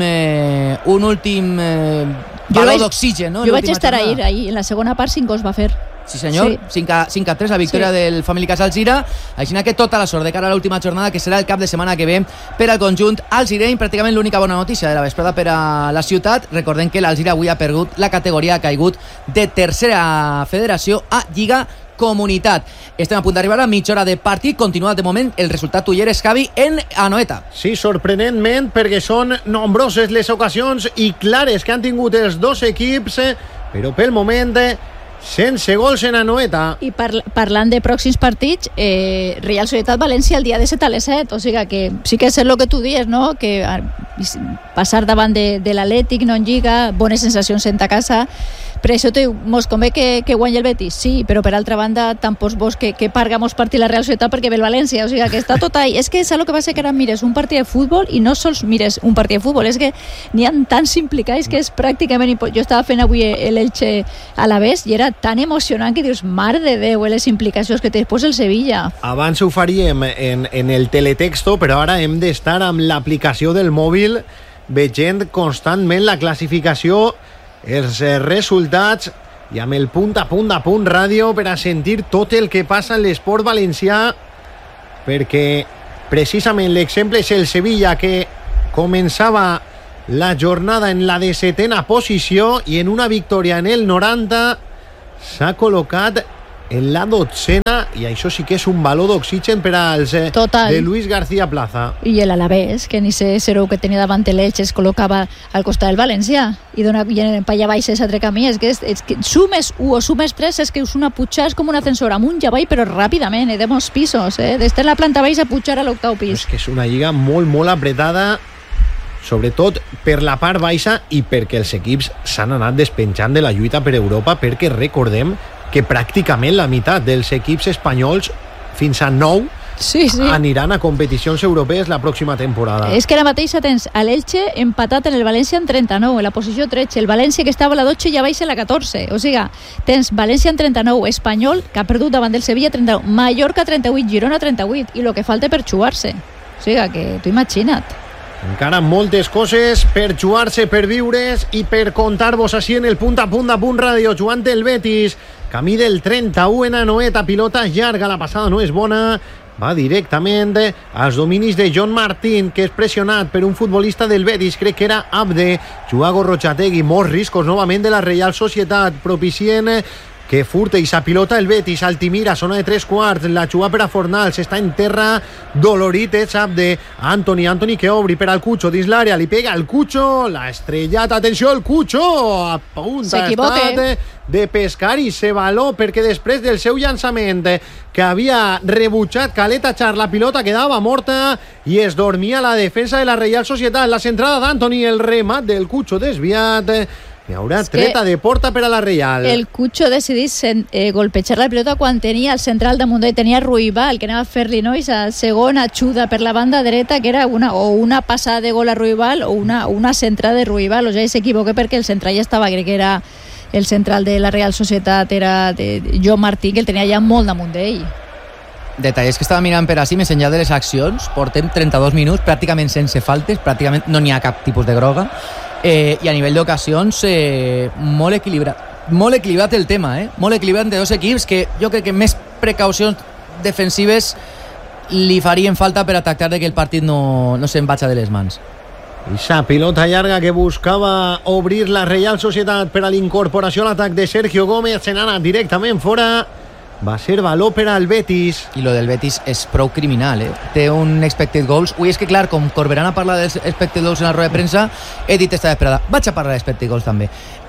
valor d'oxigen. Jo vaig estar ahir, en la segona part 5 gols va fer. Sí senyor, 5-3 la victòria del Family Casa Alzira, així que tota la sort de cara a l'última jornada, que serà el cap de setmana que ve per al conjunt alzireny. Pràcticament l'única bona notícia de la vesprada per a la ciutat. Recordem que l'Alzira avui ha perdut la categoria, ha caigut de tercera federació a Lliga Comunitat. Estem a punt d'arribar a mitja hora de partit. Continua de moment el resultat Ulleres, Javi, en Anoeta. Sí, sorprenentment, perquè són nombroses les ocasions i clares que han tingut els dos equips, però pel moment sense gols en Anoeta. I parlant de pròxims partits, Real Societat València el dia de 7 a les 7, o sigui que sí que és el que tu dius, no? Que passar davant de l'Atlètic, no en Lliga, bones sensacions en ta casa. Per això mos convé que guanyi el Betis, sí, però per altra banda tampoc vos que parga mos partir la Real Societat perquè ve el València, o sigui que està tot ahí. És que és el que passa, que ara mires un partit de futbol i no sols mires un partit de futbol, és que n'hi ha tants implicats que és pràcticament jo estava fent avui l'Elche a la vez i era tan emocionant que dius, mare de Déu, les implicacions que té després el Sevilla. Abans ho faríem en el teletexto, però ara hem d'estar amb l'aplicació del mòbil veient constantment la classificació, els resultats i amb el punt a punt ràdio per a sentir tot el que passa en l'esport valencià, perquè precisament l'exemple és el Sevilla, que començava la jornada en la 17a posició i en una victòria en el 90 s'ha col·locat en la 12a i això sí que és un baló d'oxigen per als de Luis García Plaza. I l'Alavés, que ni sé ser que tenia davant l'Elche, es col·locava al costat del València i dona pa allà baix és altre camí. És que sumes 1 o sumes 3 és que és una pujar, és com un ascensor amunt i avall, però ràpidament, de molts pisos, d'estar en la planta baixa a pujar a l'octau pis. És que és una lliga molt, molt apretada, sobretot per la part baixa i perquè els equips s'han anat despenjant de la lluita per Europa, perquè recordem que pràcticament la meitat dels equips espanyols, fins a 9, aniran a competicions europees la pròxima temporada. És que ara mateix tens a l'Elche empatat en el València en 39, en la posició 13, el València que estava a la 12 ja baixa a la 14, o sigui, tens València en 39, Espanyol que ha perdut davant del Sevilla 39, Mallorca 38, Girona 38, i el que falta per jugar-se, o sigui que tu imagina't. Encara moltes coses per jugar-se, per viure's i per contar-vos així en el punt a punt ràdio. Jugant el Betis, camí del 31 a Noeta, pilota llarga, la passada no és bona, va directament als dominis de John Martín, que és pressionat per un futbolista del Betis, crec que era Abde, Juago Rochategui, molts riscos novament de la Reial Societat, propicient que furta i pilota el Betis. Altimira, zona de 3/4, la juga per a Fornals, està en terra dolorit, sap de Antoni que obri per al Cucho dins l'àrea, li pega el Cucho, l'ha estrellat, atenció, el Cucho a punt ha estat de pescar i se való, perquè després del seu llançament que havia rebutjat Caleta Char, la pilota quedava morta i es dormia la defensa de la Reial Societat. La centrada d'Antoni, el remat del Cucho desviat. Hi haurà treta de porta per a la Reial. El Cucho decidís golpejar la pilota quan tenia el central damunt i tenia Ruibal, que anava a fer-li la segona xuda per la banda dreta, que era una passada de gol a Ruibal o una centrada de Ruibal. O sigui, s'equivoca perquè el central ja estava, crec que era el central de la Real Societat, era de Joan Martín, que el tenia ja molt damunt d'ell. Detalls que estava mirant per així, més enllà de les accions, portem 32 minuts pràcticament sense faltes, pràcticament no n'hi ha cap tipus de groga. I a nivell d'ocasions molt equilibrat el tema, molt equilibrat entre dos equips que jo crec que més precaucions defensives li farien falta per a tractar que el partit no se'n vagi de les mans. Esa pilota llarga que buscava obrir la Reial Societat per a l'incorporació a l'atac de Sergio Gómez, se n'ha anat directament fora. Va ser valor per al Betis. I lo del Betis és prou criminal, Té un expected goals. Ui, és que clar, com Corberán ha parlat dels expected goals en la roda de premsa, he dit esta desesperada. Vaig a parlar d'expected goals també.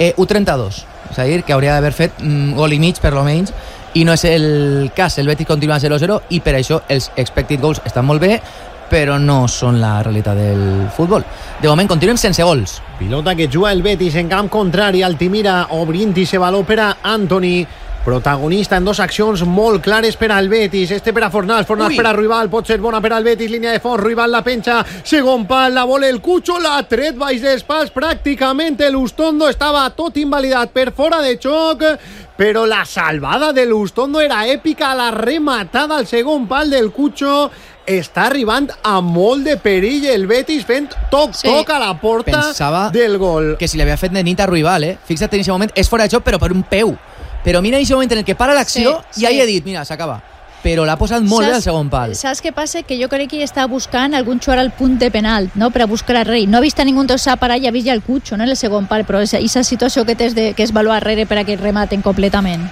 1-32, és a dir, que hauria d'haver fet gol i mig, per lo menys, i no és el cas. El Betis continua 0-0 i per això els expected goals estan molt bé, però no són la realitat del futbol. De moment continuem sense gols. Pilota que juga el Betis en camp contrari. Altimira obrint i se valor per a Antoni, protagonista en dos accions molt clares per al Betis. Per a Fornals per a Ruibal, pot ser bona per al Betis, línia de fons, Ruibal la penja, segon pal, la vol el Cucho, l'ha tret baix dels pals, pràcticament l'Ustondo estava tot invalidat per fora de xoc, però la salvada de l'Ustondo era èpica, la rematada al segon pal del Cucho. Està arribant a molt de perill el Betis fent toc-toc a la porta. Pensava del gol. Que si l'havia fet de nit a Ruibal, Fixa't en aquest moment, és fora de xoc però per un peu. Però mira aquest moment en el que para l'acció i ahí he dit, mira, s'acaba. Però l'ha posat molt bé al segon pal. Saps què passa? Que jo crec que ell estava buscant algun jugador al punt de penal, no? Per a buscar a Rei. No ha vist a ningú tossar per allà, ha vist ja el Cucho, no? En el segon pal, però aquesta situació que tens que és valuar darrere per a que rematen completament.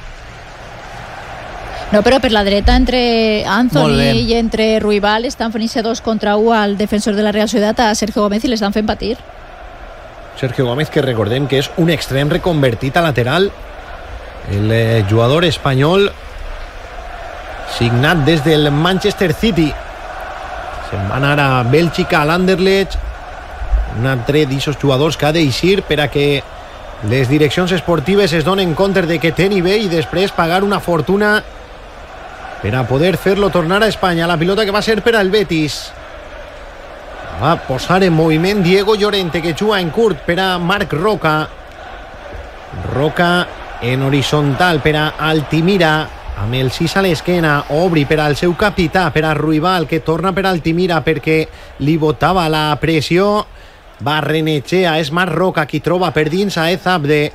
No, però per la dreta entre Anthony i entre Ruibal estan fent-se 2 contra 1 al defensor de la Real Societat, a Sergio Gómez, i l'estan fent patir. Sergio Gómez, que recordem que és un extrem reconvertit a lateral, el jugador espanyol signat des del Manchester City. Se'n va anar a Bèlgica, a l'Anderlecht, un altre d'aquests jugadors que ha d'eixir per a que les direccions esportives es donen compte de que té nivell i després pagar una fortuna per a poder fer-lo tornar a Espanya. La pilota que va ser per al Betis. Va posar en moviment Diego Llorente, que juga en curt per a Marc Roca. Roca en horitzontal per a Altimira, amb el 6 a l'esquena. Obri per al seu capità, per a Ruibal, que torna per a Altimira perquè li botava la pressió. Va renechea, és Marc Roca qui troba per dins a Ezabde.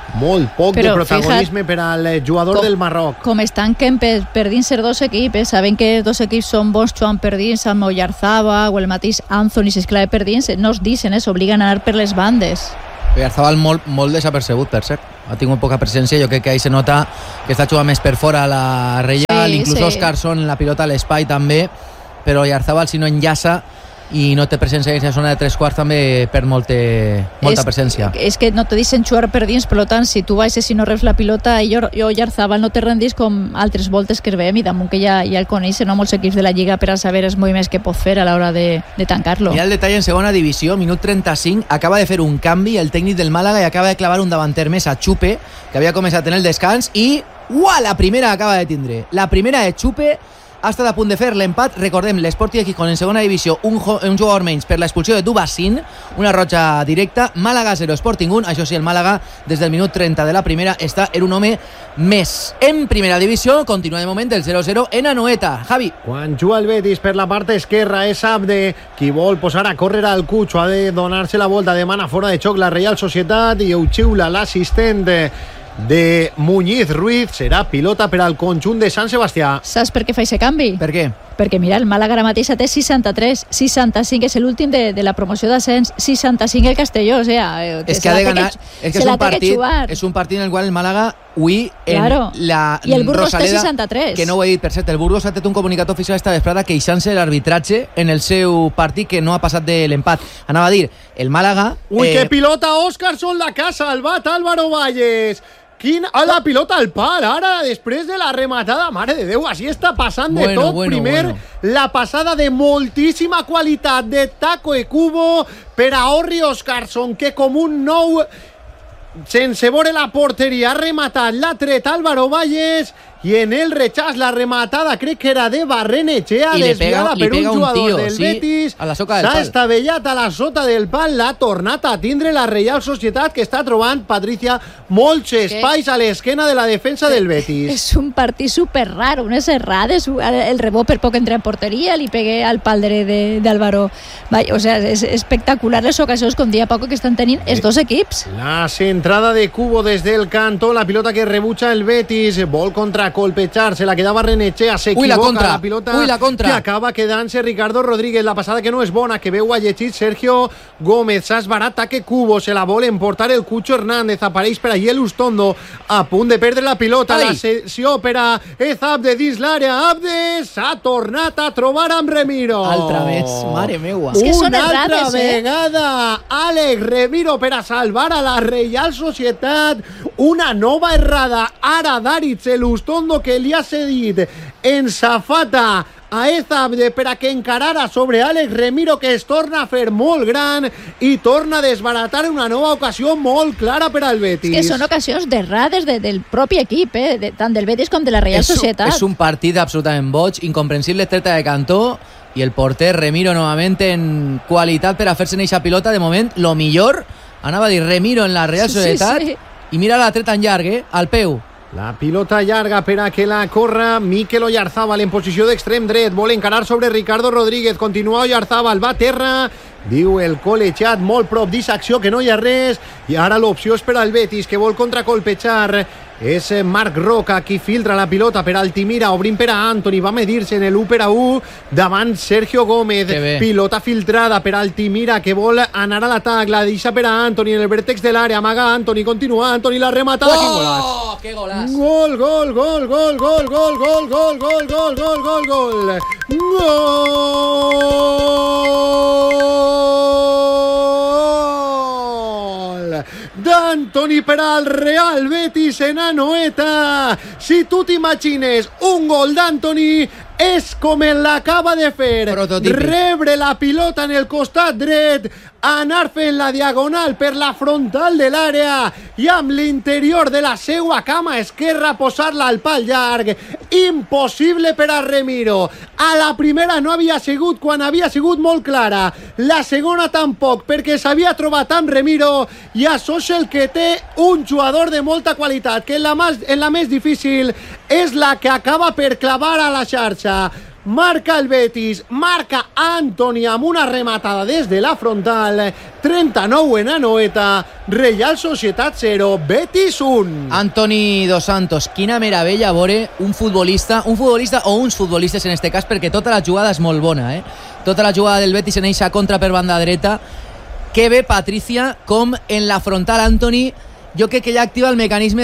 Molt poc de protagonisme per al jugador del Marroc. Com estan per dins els dos equips, saben que els dos equips són bons jugant per dins, amb Oyarzabal o el mateix Anthony, si és clar per dins, no es dicen, s'obliguen a anar per les bandes. Oyarzabal molt desapercebut, per cert. Ha tingut poca presència, jo crec que ahí se nota que està jugant més per fora la Reial, inclús Oscarson, la pilota a l'espai també, però Oyarzabal si no enllaça i no té presència en la zona de 3/4 també perd molta presència. És que no te deixen jugar per dins, per tant, si tu baixes i no reps la pilota, Oyarzabal no te rendís com altres voltes que es veiem, i damunt que ja el coneixen molts equips de la Lliga per a saber els moviments que pot fer a l'hora de tancar-lo. Mira el detall en segona divisió, minut 35, acaba de fer un canvi el tècnic del Màlaga i acaba de clavar un davanter més a Chupe, que havia començat en el descans, i la primera acaba de tindre. La primera de Chupe ha estat a punt de fer l'empat. Recordem, l'Sporting de Gijón en segona divisió, un jugador menys per l'expulsió de Dubassin, una roja directa. Màlaga 0, Sporting 1. Això sí, el Màlaga des del minut 30 de la primera està en un home més. En primera divisió continua de moment el 0-0 en Anoeta. Javi. Quan juga el Betis per la part esquerra és Abde qui vol posar a córrer al Cucho, ha de donar-se la volta, demana fora de xoc la Reial Societat i ho xiula l'assistent de Muñiz Ruiz. Serà pilota per al conjunt de Sant Sebastià. Saps per què fa aquest canvi? Per què? Perquè mira, el Màlaga ara mateix té 63, 65 és l'últim de la promoció d'ascens, 65 el Castelló, o sea, és que ha de ganar, és que és un partit en el qual el Màlaga avui en la i el Burgos Rosaleda, té 63, que no ho he dit, per cert, el Burgos ha tret un comunicat oficial esta vesprada queixant-se de l'arbitratge en el seu partit que no ha passat de l'empat. Anava a dir, el Màlaga... Que pilota Oscarson, la casa, el bat Álvaro Valles. La pilota al pal, ara després de la rematada, mare de Déu, així està passant de tot. Primer, la passada de moltíssima qualitat de Taco e Cubo per a Orri Oscarson, que com un nou, sense veure la porteria, ha rematat, l'ha tret Álvaro Valles, i en el rechaç la rematada crec que era de Barrenechea, desviada per un jugador del Betis, s'ha estavellat a la sota del pal, l'ha tornat a tindre la Reial Societat, que està trobant, Patricia, molts espais a l'esquena de la defensa del Betis. És un partit super raro, unes errades, el rebot per poc entra en porteria, li pegué al pal dret d'Álvaro. O sea, és espectacular les ocasions com dia poc que estan tenint els dos equips. La centrada de Cubo des del cantó, la pilota que rebutja el Betis, vol contra colpejar, se la queda Barrenechea, s'equivoca la pilota que acaba quedant-se Ricardo Rodríguez, la passada que no és bona, que veu a llegir Sergio Gómez, s'esbarata que Cubo, se la vol emportar el Cucho Hernández, apareix per allí l'Ustondo, a punt de perdre la pilota, la sessió per a Abde dins l'àrea, Abde s'ha tornat a trobar amb Remiro. Altra més, mare meua. Una altra vegada, Àlex Remiro per a salvar a la Reial Societat, una nova errada, ara d'Aritz l'Ustondo que li ha cedit en safata a Abde per a que encarara sobre Àlex Remiro, que es torna a fer molt gran i torna a desbaratar una nova ocasió molt clara per al Betis. És que són ocasions d'errades del propi equip, tant del Betis com de la Reial Societat. És un partit absolutament boig, incomprensible treta de cantó, i el porter Remiro novament en qualitat per a fer-se en eixa pilota. De moment, lo millor, anava a dir Remiro en la Real Societat, i mira la treta en llarg, al peu. La pilota llarga per a que la corra Mikel Oyarzabal en posició d'extrem dret, vol encarar sobre Ricardo Rodríguez, continua Oyarzabal, va a terra, diu el col·legiat, molt prop d'eixa acció que no hi ha res, i ara l'opció és per al Betis, que vol contracolpejar, és Marc Roca qui filtra la pilota per Altimira, obrint per a Antoni, va medir-se en l'1-1 davant Sergio Gómez, pilota filtrada per Altimira, que vol anar a l'atac, la deixa per a Antoni en el vèrtex de l'àrea, amaga Antoni, continua Antoni, la rematada, quin golaç! Que golaç! Gol, gol, gol, gol, gol, gol, gol, gol, gol, gol, gol, gol, gol, d'Antoni per al Real Betis en Anoeta. Si tu t'imagines un gol d'Antoni, és com l'acaba de fer, rebre la pilota en el costat dret, anar fent la diagonal per la frontal de l'àrea i amb l'interior de la seua cama esquerra posar-la al pal llarg. Impossible per a Remiro. A la primera no havia sigut quan havia sigut molt clara, la segona tampoc, perquè s'havia trobat amb Remiro, i això és el que té un jugador de molta qualitat, que en la més difícil és la que acaba per clavar a la xarxa. marca el Betis, marca Antoni amb una rematada des de la frontal, 39 en Anoeta, Reial Societat 0, Betis 1. Antoni Dos Santos, quina meravella veure un futbolista o uns futbolistes en este cas, perquè tota la jugada és molt bona, tota la jugada del Betis en eixa contra per banda dreta. Que bé, Patricia, com en la frontal Antoni, jo crec que ja activa el mecanisme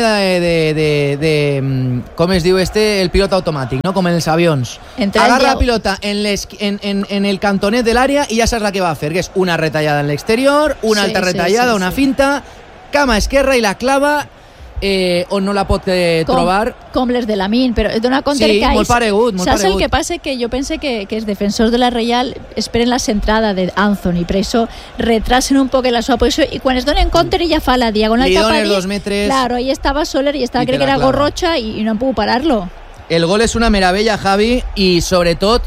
de com es diu el pilot automàtic, no? Com en els avions. Agarra la pilota en el cantonet de l'àrea i ja saps la que va a fer, que és una retallada en l'exterior, una altra retallada, una finta, cama esquerra i la clava on no la pot trobar. Com les de Lamin, però dona compte que molt paregut. Saps el que passa? Que jo pense que els defensors de la Reial esperen la centrada d'Anthony, per això retrasen un poc la seva posició i quan es donen compte ella fa la diagonal cap a dins. 2 metres. Claro, ahí estava Soler i estava, crec que era Gorrocha i no han pogut parar-lo. El gol és una meravella, Javi, i sobretot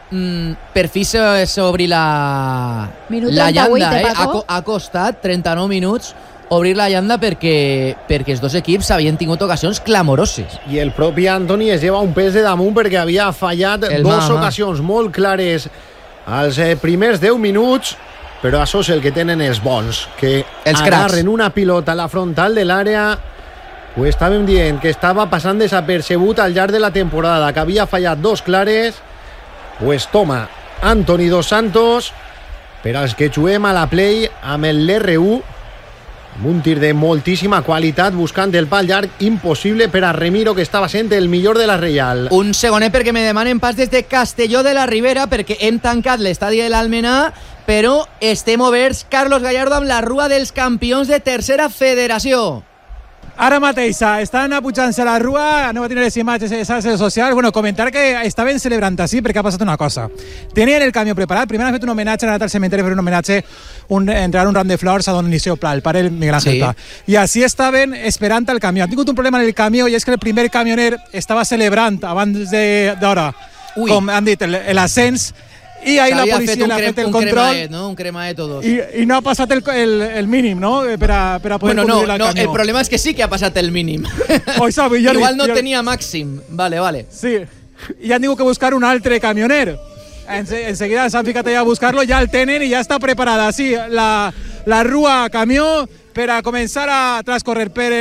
per fi s'obri la llanda, ha costat 39 minuts obrir la llanda perquè els dos equips havien tingut ocasions clamoroses. I el propi Antoni es lleva un pes de damunt perquè havia fallat ocasions molt clares als primers 10 minuts, però això és el que tenen els bons, que agarren una pilota a la frontal de l'àrea. Ho estàvem dient, que estava passant desapercebut al llarg de la temporada, que havia fallat 2 clares. Pues toma, Antoni Dos Santos, per als que juguem a la Play amb l'R1, amb un tir de moltíssima qualitat, buscant el pal llarg, impossible per a Remiro, que estava sent el millor de la Reial. Un segonet perquè me demanen pas des de Castelló de la Ribera, perquè hem tancat l'estadi de l'Almenar, però estem oberts, Carlos Gallardo, amb la rua dels campions de tercera federació. Ara mateix estan apujant-se a la rua, aneu a tenir les imatges de xarxes socials. Bueno, comentar que estaven celebrant així perquè ha passat una cosa. Tenien el camió preparat, primer han fet un homenatge, han anat al cementeri a fer un homenatge, entregar un ram de flors a don Eliseo Pla, el pare del Miguel Ángel Pla. I així estaven esperant el camió. Han tingut un problema en el camió i és que el primer camioner estava celebrant abans d'hora, com han dit, l'ascens, i ahí la policia le ha fet el control, un cremaet todos. Y no ha pasat el mínim, no? Per a poder conduir el camió. El problema és que sí que ha passat el mínim. Igual no tenia màxim. Vale. Sí, i han tingut que buscar un altre camioner. Enseguida s'han ficat allà a buscar-lo, ja el tenen i ja està preparada. Sí, la rua camió per a començar a transcorrer per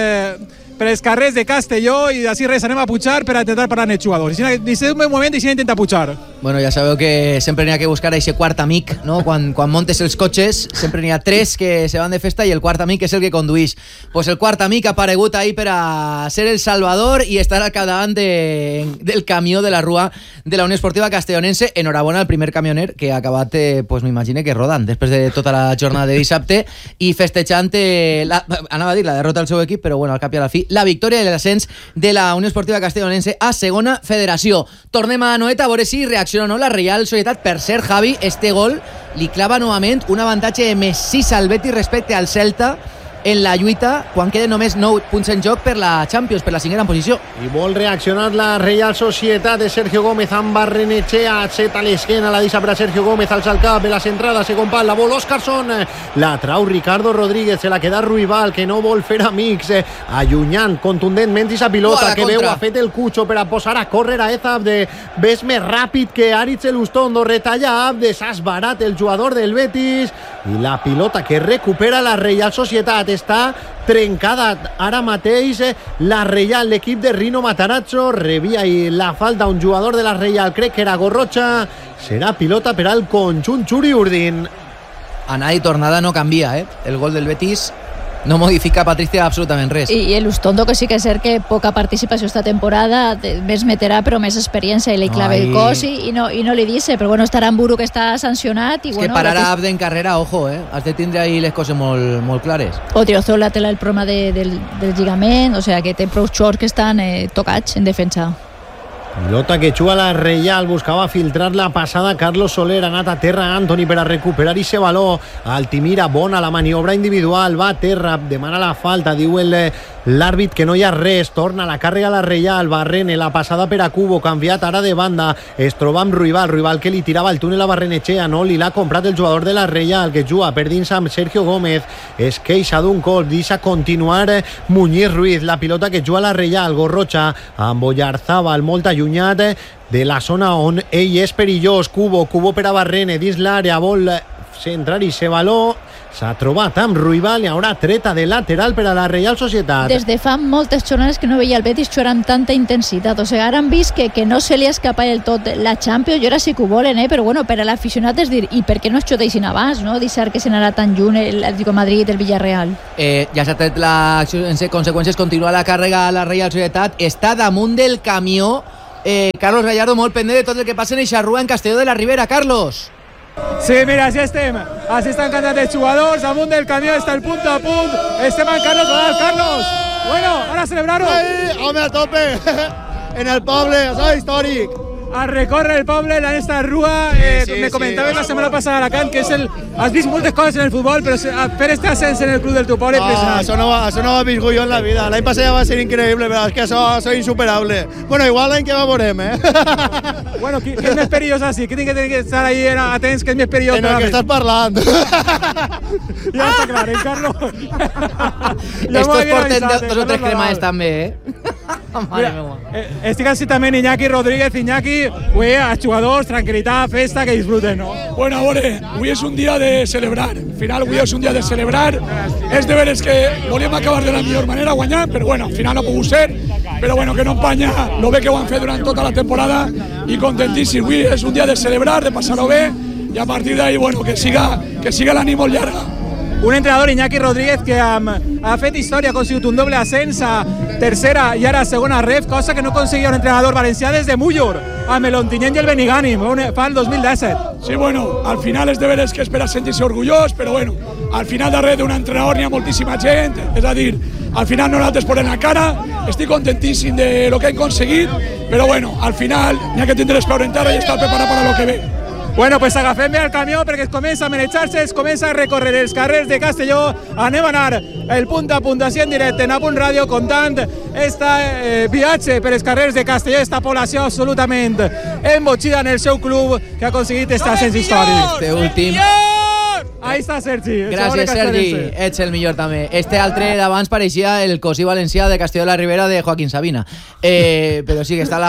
els carrers de Castelló i d'ací res anem a pujar per a intentar parar els jugadors. Ni sé un moment i si intenta pujar. Bueno, ja sabeu que sempre n'hi ha que buscar aquest quart amic, no? Quan montes els cotxes sempre n'hi ha 3 que se van de festa i el quart amic és el que conduís. Pues el quart amic ha aparegut ahí per a ser el salvador i estar al capdavant del camió de la rua de la Unió Esportiva Castellonense. Enhorabona al primer camioner que ha acabat, pues m'imagine que rodant després de tota la jornada de dissabte i festejant anava a dir la derrota del seu equip, però bueno, al cap i a la fi la victòria i l'ascens de la Unió Esportiva Castellonense a segona federació. Tornem a Anoeta a veure si reacciona o no la Reial Societat. Per cert, Javi, este gol li clava novament un avantatge de més 6 al Betis respecte al Celta en la lluita quan queden només 9 punts en joc per la Champions, per la 5ª posició. I vol reaccionar la Reial Societat de Sergio Gómez amb Barrenetxea, set a l'esquena, la deixa per a Sergio Gómez, alça el cap de la centrada, segon pal, la vol Óscarson, la trau Ricardo Rodríguez, se la queda Ruibal, que no vol fer amics, allunyant contundentment aquesta pilota, que veu ha fet el Cucho per a posar a córrer a Ezabde, ves més ràpid que Aritz Elustondo, retalla Abde, s'ha esbarat el jugador del Betis, i la pilota que recupera la Reial Societat està trencada ara mateix la Reial, l'equip de Rino Matarazzo rebia i la falta un jugador de la Reial, crec que era Gorrocha, serà pilota per al conjunt Txuri-Urdin. Anada i tornada no canvia, el gol del Betis no modifica, Patricia, absolutament res. I l'Ustondo, que sí que és cert que poca participació esta temporada, més meterà però més experiència i li clava el cos i no li dice, però bueno, estarà en Buru, que està sancionat. És que parar a Abde en carrera, ojo, has de tindre ahí les coses molt clares. Odriozola té el problema del lligament, o sea que té prou xors que estan tocats en defensa. Pilota que juga la Reial, buscava filtrar la passada Carlos Soler, ha anat a terra Antoni per a recuperar i se valor. Altimira, bona la maniobra individual, va a terra, demana la falta, diu l'àrbit que no hi ha res, torna la càrrega a la Reial, Barrene, la passada per a Cubo, canviat ara de banda, es troba amb Ruibal que li tirava el túnel a Barrenetxea, no li l'ha comprat el jugador de la Reial, que juga per dins amb Sergio Gómez, es queixa d'un cop, deixa continuar Muñiz Ruiz, la pilota que juga la Reial, Gorrocha, amb Oyarzábal, molta lluita allunyat de la zona on ell és perillós. Cubo per a Barrene dins l'àrea, vol centrar i se valor. S'ha trobat amb Ruibal i haurà treta de lateral per a la Reial Societat. Des de fa moltes jornades que no veia el Betis jugar amb tanta intensitat. O sigui, ara han vist que no se li escapa del tot la Champions, i ara sí que ho volen, però bueno, per a l'aficionat és dir, i per què no es xuteixin abans, no? Deixar que se n'anarà tan lluny l'Atlético de Madrid, el Villarreal. Ja s'ha tret en conseqüències, continua la càrrega a la Reial Societat, està damunt del camió. Carlos Gallardo, molt pendent de tot el que passa en eixa rua en Castelló de la Ribera. Carlos. Sí, mira, així estem. Així estan cantant els jugadors, damunt del camió està el punt a punt. Estem amb Carlos Nadal. Carlos, bueno, ara celebrar-ho. Home, a tope, en el poble, això és històric. A recórrer el poble en esta rua. Me comentaves la setmana passada a Alacant que has vist moltes coses en el futbol, però fer este ascens en el club del teu poble és impressionant. Això no ho he viscut jo en la vida. L'any passat ja va ser increïble, però és que això és insuperable. Bueno, igual l'any que va veurem, Bueno, què és més perillós així? Què tinc que estar ahí atents? Què és més perillós? En el que estàs parlant. Ja està clar, Carlos? Estos porten dos o tres cremades també, Estic així també Iñaki Rodríguez. Iñaki, a jugadors, tranquil·litat, festa, que disfruten, no? Bueno, avui és un dia de celebrar. Al final, avui és un dia de celebrar. És de veres que volíem acabar de la millor manera guanyant, però bueno, al final no ha pogut ser. Però bueno, que no empanya lo bé que ho han fet durant tota la temporada i contentíssim. Avui és un dia de celebrar, de passar-ho bé i a partir d'ahí, bueno, que siga l'ànim molt llarga. Un entrenador, Iñaki Rodríguez, que ha fet història, ha aconseguit un doble ascens a tercera i ara a segona ref, cosa que no aconseguia un entrenador valencià des de Múllor, amb el Ontinyent i el Benigànim, fa el 2017. Sí, bueno, al final és de veres que espera sentir-se orgullós, però bueno, al final darrere d'un entrenador n'hi ha moltíssima gent, és a dir, al final nosaltres posem la cara, estic contentíssim de lo que hem aconseguit, però bueno, al final n'hi ha que tindre l'espeure encara i estar preparat per a lo que ve. Bueno, pues agafem bé el camió perquè es comença a manejar-se, es comença a recórrer els carrers de Castelló. Anem a anar el punt a punt així en directe en Apunt Ràdio contant este viatge per els carrers de Castelló, esta població absolutament embotxida en el seu club que ha aconseguit este ascens històric. Este últim. Ahí està Sergi. Gràcies, Sergi. Ets el millor també. Este altre d'abans pareixia el cosí valencià de Castelló de la Ribera de Joaquín Sabina. Però sí que està la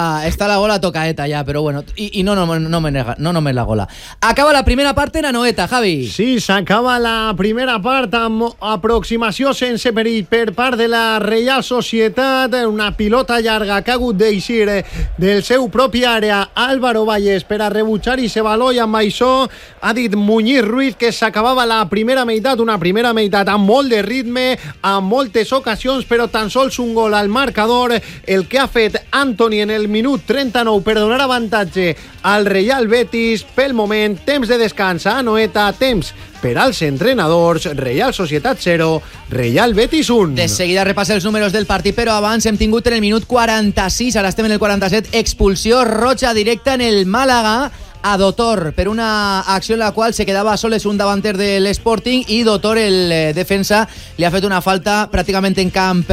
gola tocaeta ja, però bueno. I no només la gola. Acaba la primera part en Anoeta, Javi. Sí, s'acaba la primera part amb aproximació sense perill per part de la Reial Societat. Una pilota llarga que ha hagut d'eixir del seu propi àrea Álvaro Valles per a rebutjar i se valor, i amb això ha dit Muñiz Ruiz que s'acabava la primera meitat, una primera meitat amb molt de ritme, amb moltes ocasions, però tan sols un gol al marcador, el que ha fet Antoni en el minut 39 per donar avantatge al Real Betis. Pel moment, temps de descans a Anoeta, temps per als entrenadors. Real Societat 0, Real Betis 1. De seguida repassa els números del partit, però abans hem tingut en el minut 46, ara estem en el 47, expulsió roja directa en el Màlaga a Dotor per una acció en la qual se quedava a soles un davanter de l'Sporting i Dotor, el defensa, li ha fet una falta pràcticament en camp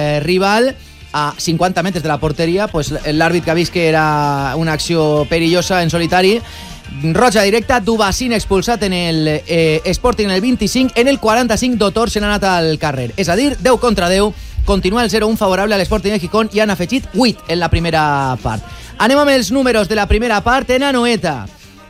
rival a 50 metres de la porteria. Pues l'àrbit que ha vist que era una acció perillosa en solitari, roja directa, Dubassin expulsat en el Sporting en el 25, en el 45 Dotor se n'ha anat al carrer, és a dir, 10 contra 10. Continua el 0-1 favorable a l'Sporting de Gijón i han afegit 8 en la primera part. Anem amb els números de la primera part en Anoeta.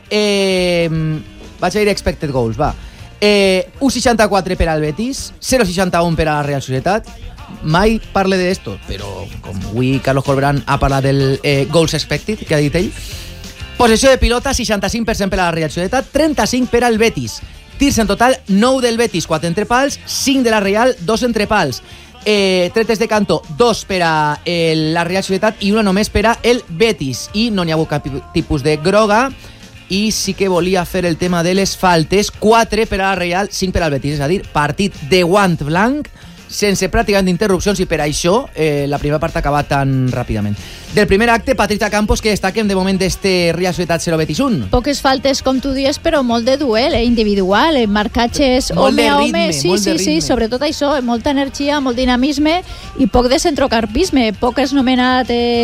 Vaig a dir expected goals, va. 1,64 per al Betis, 0,61 per a la Real Societat. Mai parle d'esto, però com avui Carlos Colbrán ha parlat del goals expected, que ha dit ell. Possessió de pilota, 65% per a la Real Societat, 35% per al Betis. Tirs en total, 9 del Betis, 4 entre pals, 5 de la Real, 2 entre pals. Tretes de canto, 2 per a la Real Societat i una només per a el Betis. I no n'hi ha hagut cap tipus de groga. I sí que volia fer el tema de les faltes, 4 per a la Real, 5 per al Betis. És a dir, partit de guant blanc, sense pràcticament interrupcions, i per això la primera part ha acabat tan ràpidament. Del primer acte, Patricia Campos, que destaquem de moment d'este Real Societat 0 Betis 1. Poques faltes, com tu dius, però molt de duel, individual, marcatges home a home. Sí, sobretot això, molta energia, molt dinamisme i poc de centrocarpisme, poc esnomenat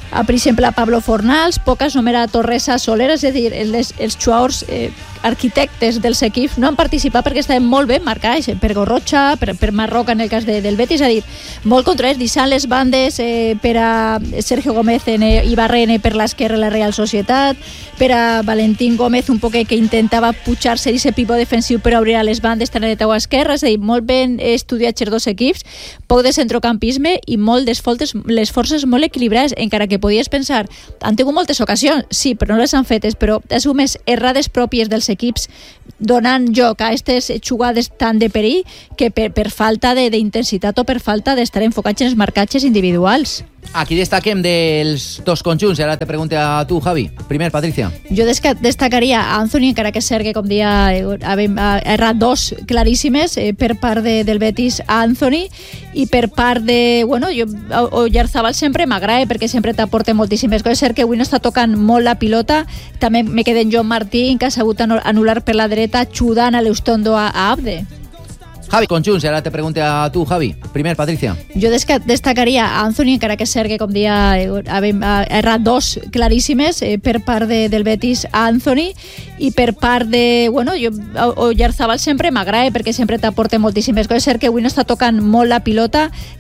per exemple, a Pablo Fornals, poques només a Torresa Soler, és a dir, els jugadors arquitectes dels equips no han participat perquè estaven molt ben marcats per Gorrocha, per Marroca en el cas del Betis, és a dir, molt controlats, deixant les bandes per a Sergio Gómez i Barrene per l'esquerra la Real Societat, per a Valentín Gómez un poc que intentava pujar-se i ser pivot defensiu per obrir a les bandes tant a dreta o a esquerra, és a dir, molt ben estudiats els dos equips, poc de centrocampisme i molt les forces molt equilibrades, encara que podies pensar, han tingut moltes ocasions, sí, però no les han fetes, però assumes errades pròpies dels equips donant joc a aquestes jugades tan de perill que per falta d'intensitat o per falta d'estar enfocats en els marcatges individuals. Aquí destaquem dels dos conjunts, i ara te pregunto a tu, Javi. Primer, Patricia. Jo destacaria a Anthony, encara que és cert que, com dia, ha errat dos claríssimes per part del Betis a Anthony, i per part de... Bueno, jo Oyarzabal sempre m'agrada perquè sempre t'aporta moltíssimes coses. És cert que avui no està tocant molt la pilota. També me queda en Joan Martín, que ha sabut anul·lar per la dreta, ajudant a l'Eustondo a Abde. Javi, conjunts, i ara te pregunto a tu, Javi. Primer, Patricia. Jo destacaria a Anthony, encara que és cert que, com dia, ha errat dos claríssimes per part del Betis a Anthony, i per part de... Bueno, jo Oyarzabal sempre m'agrada perquè sempre t'aporta moltíssimes coses. És cert que avui no està tocant molt la pilota.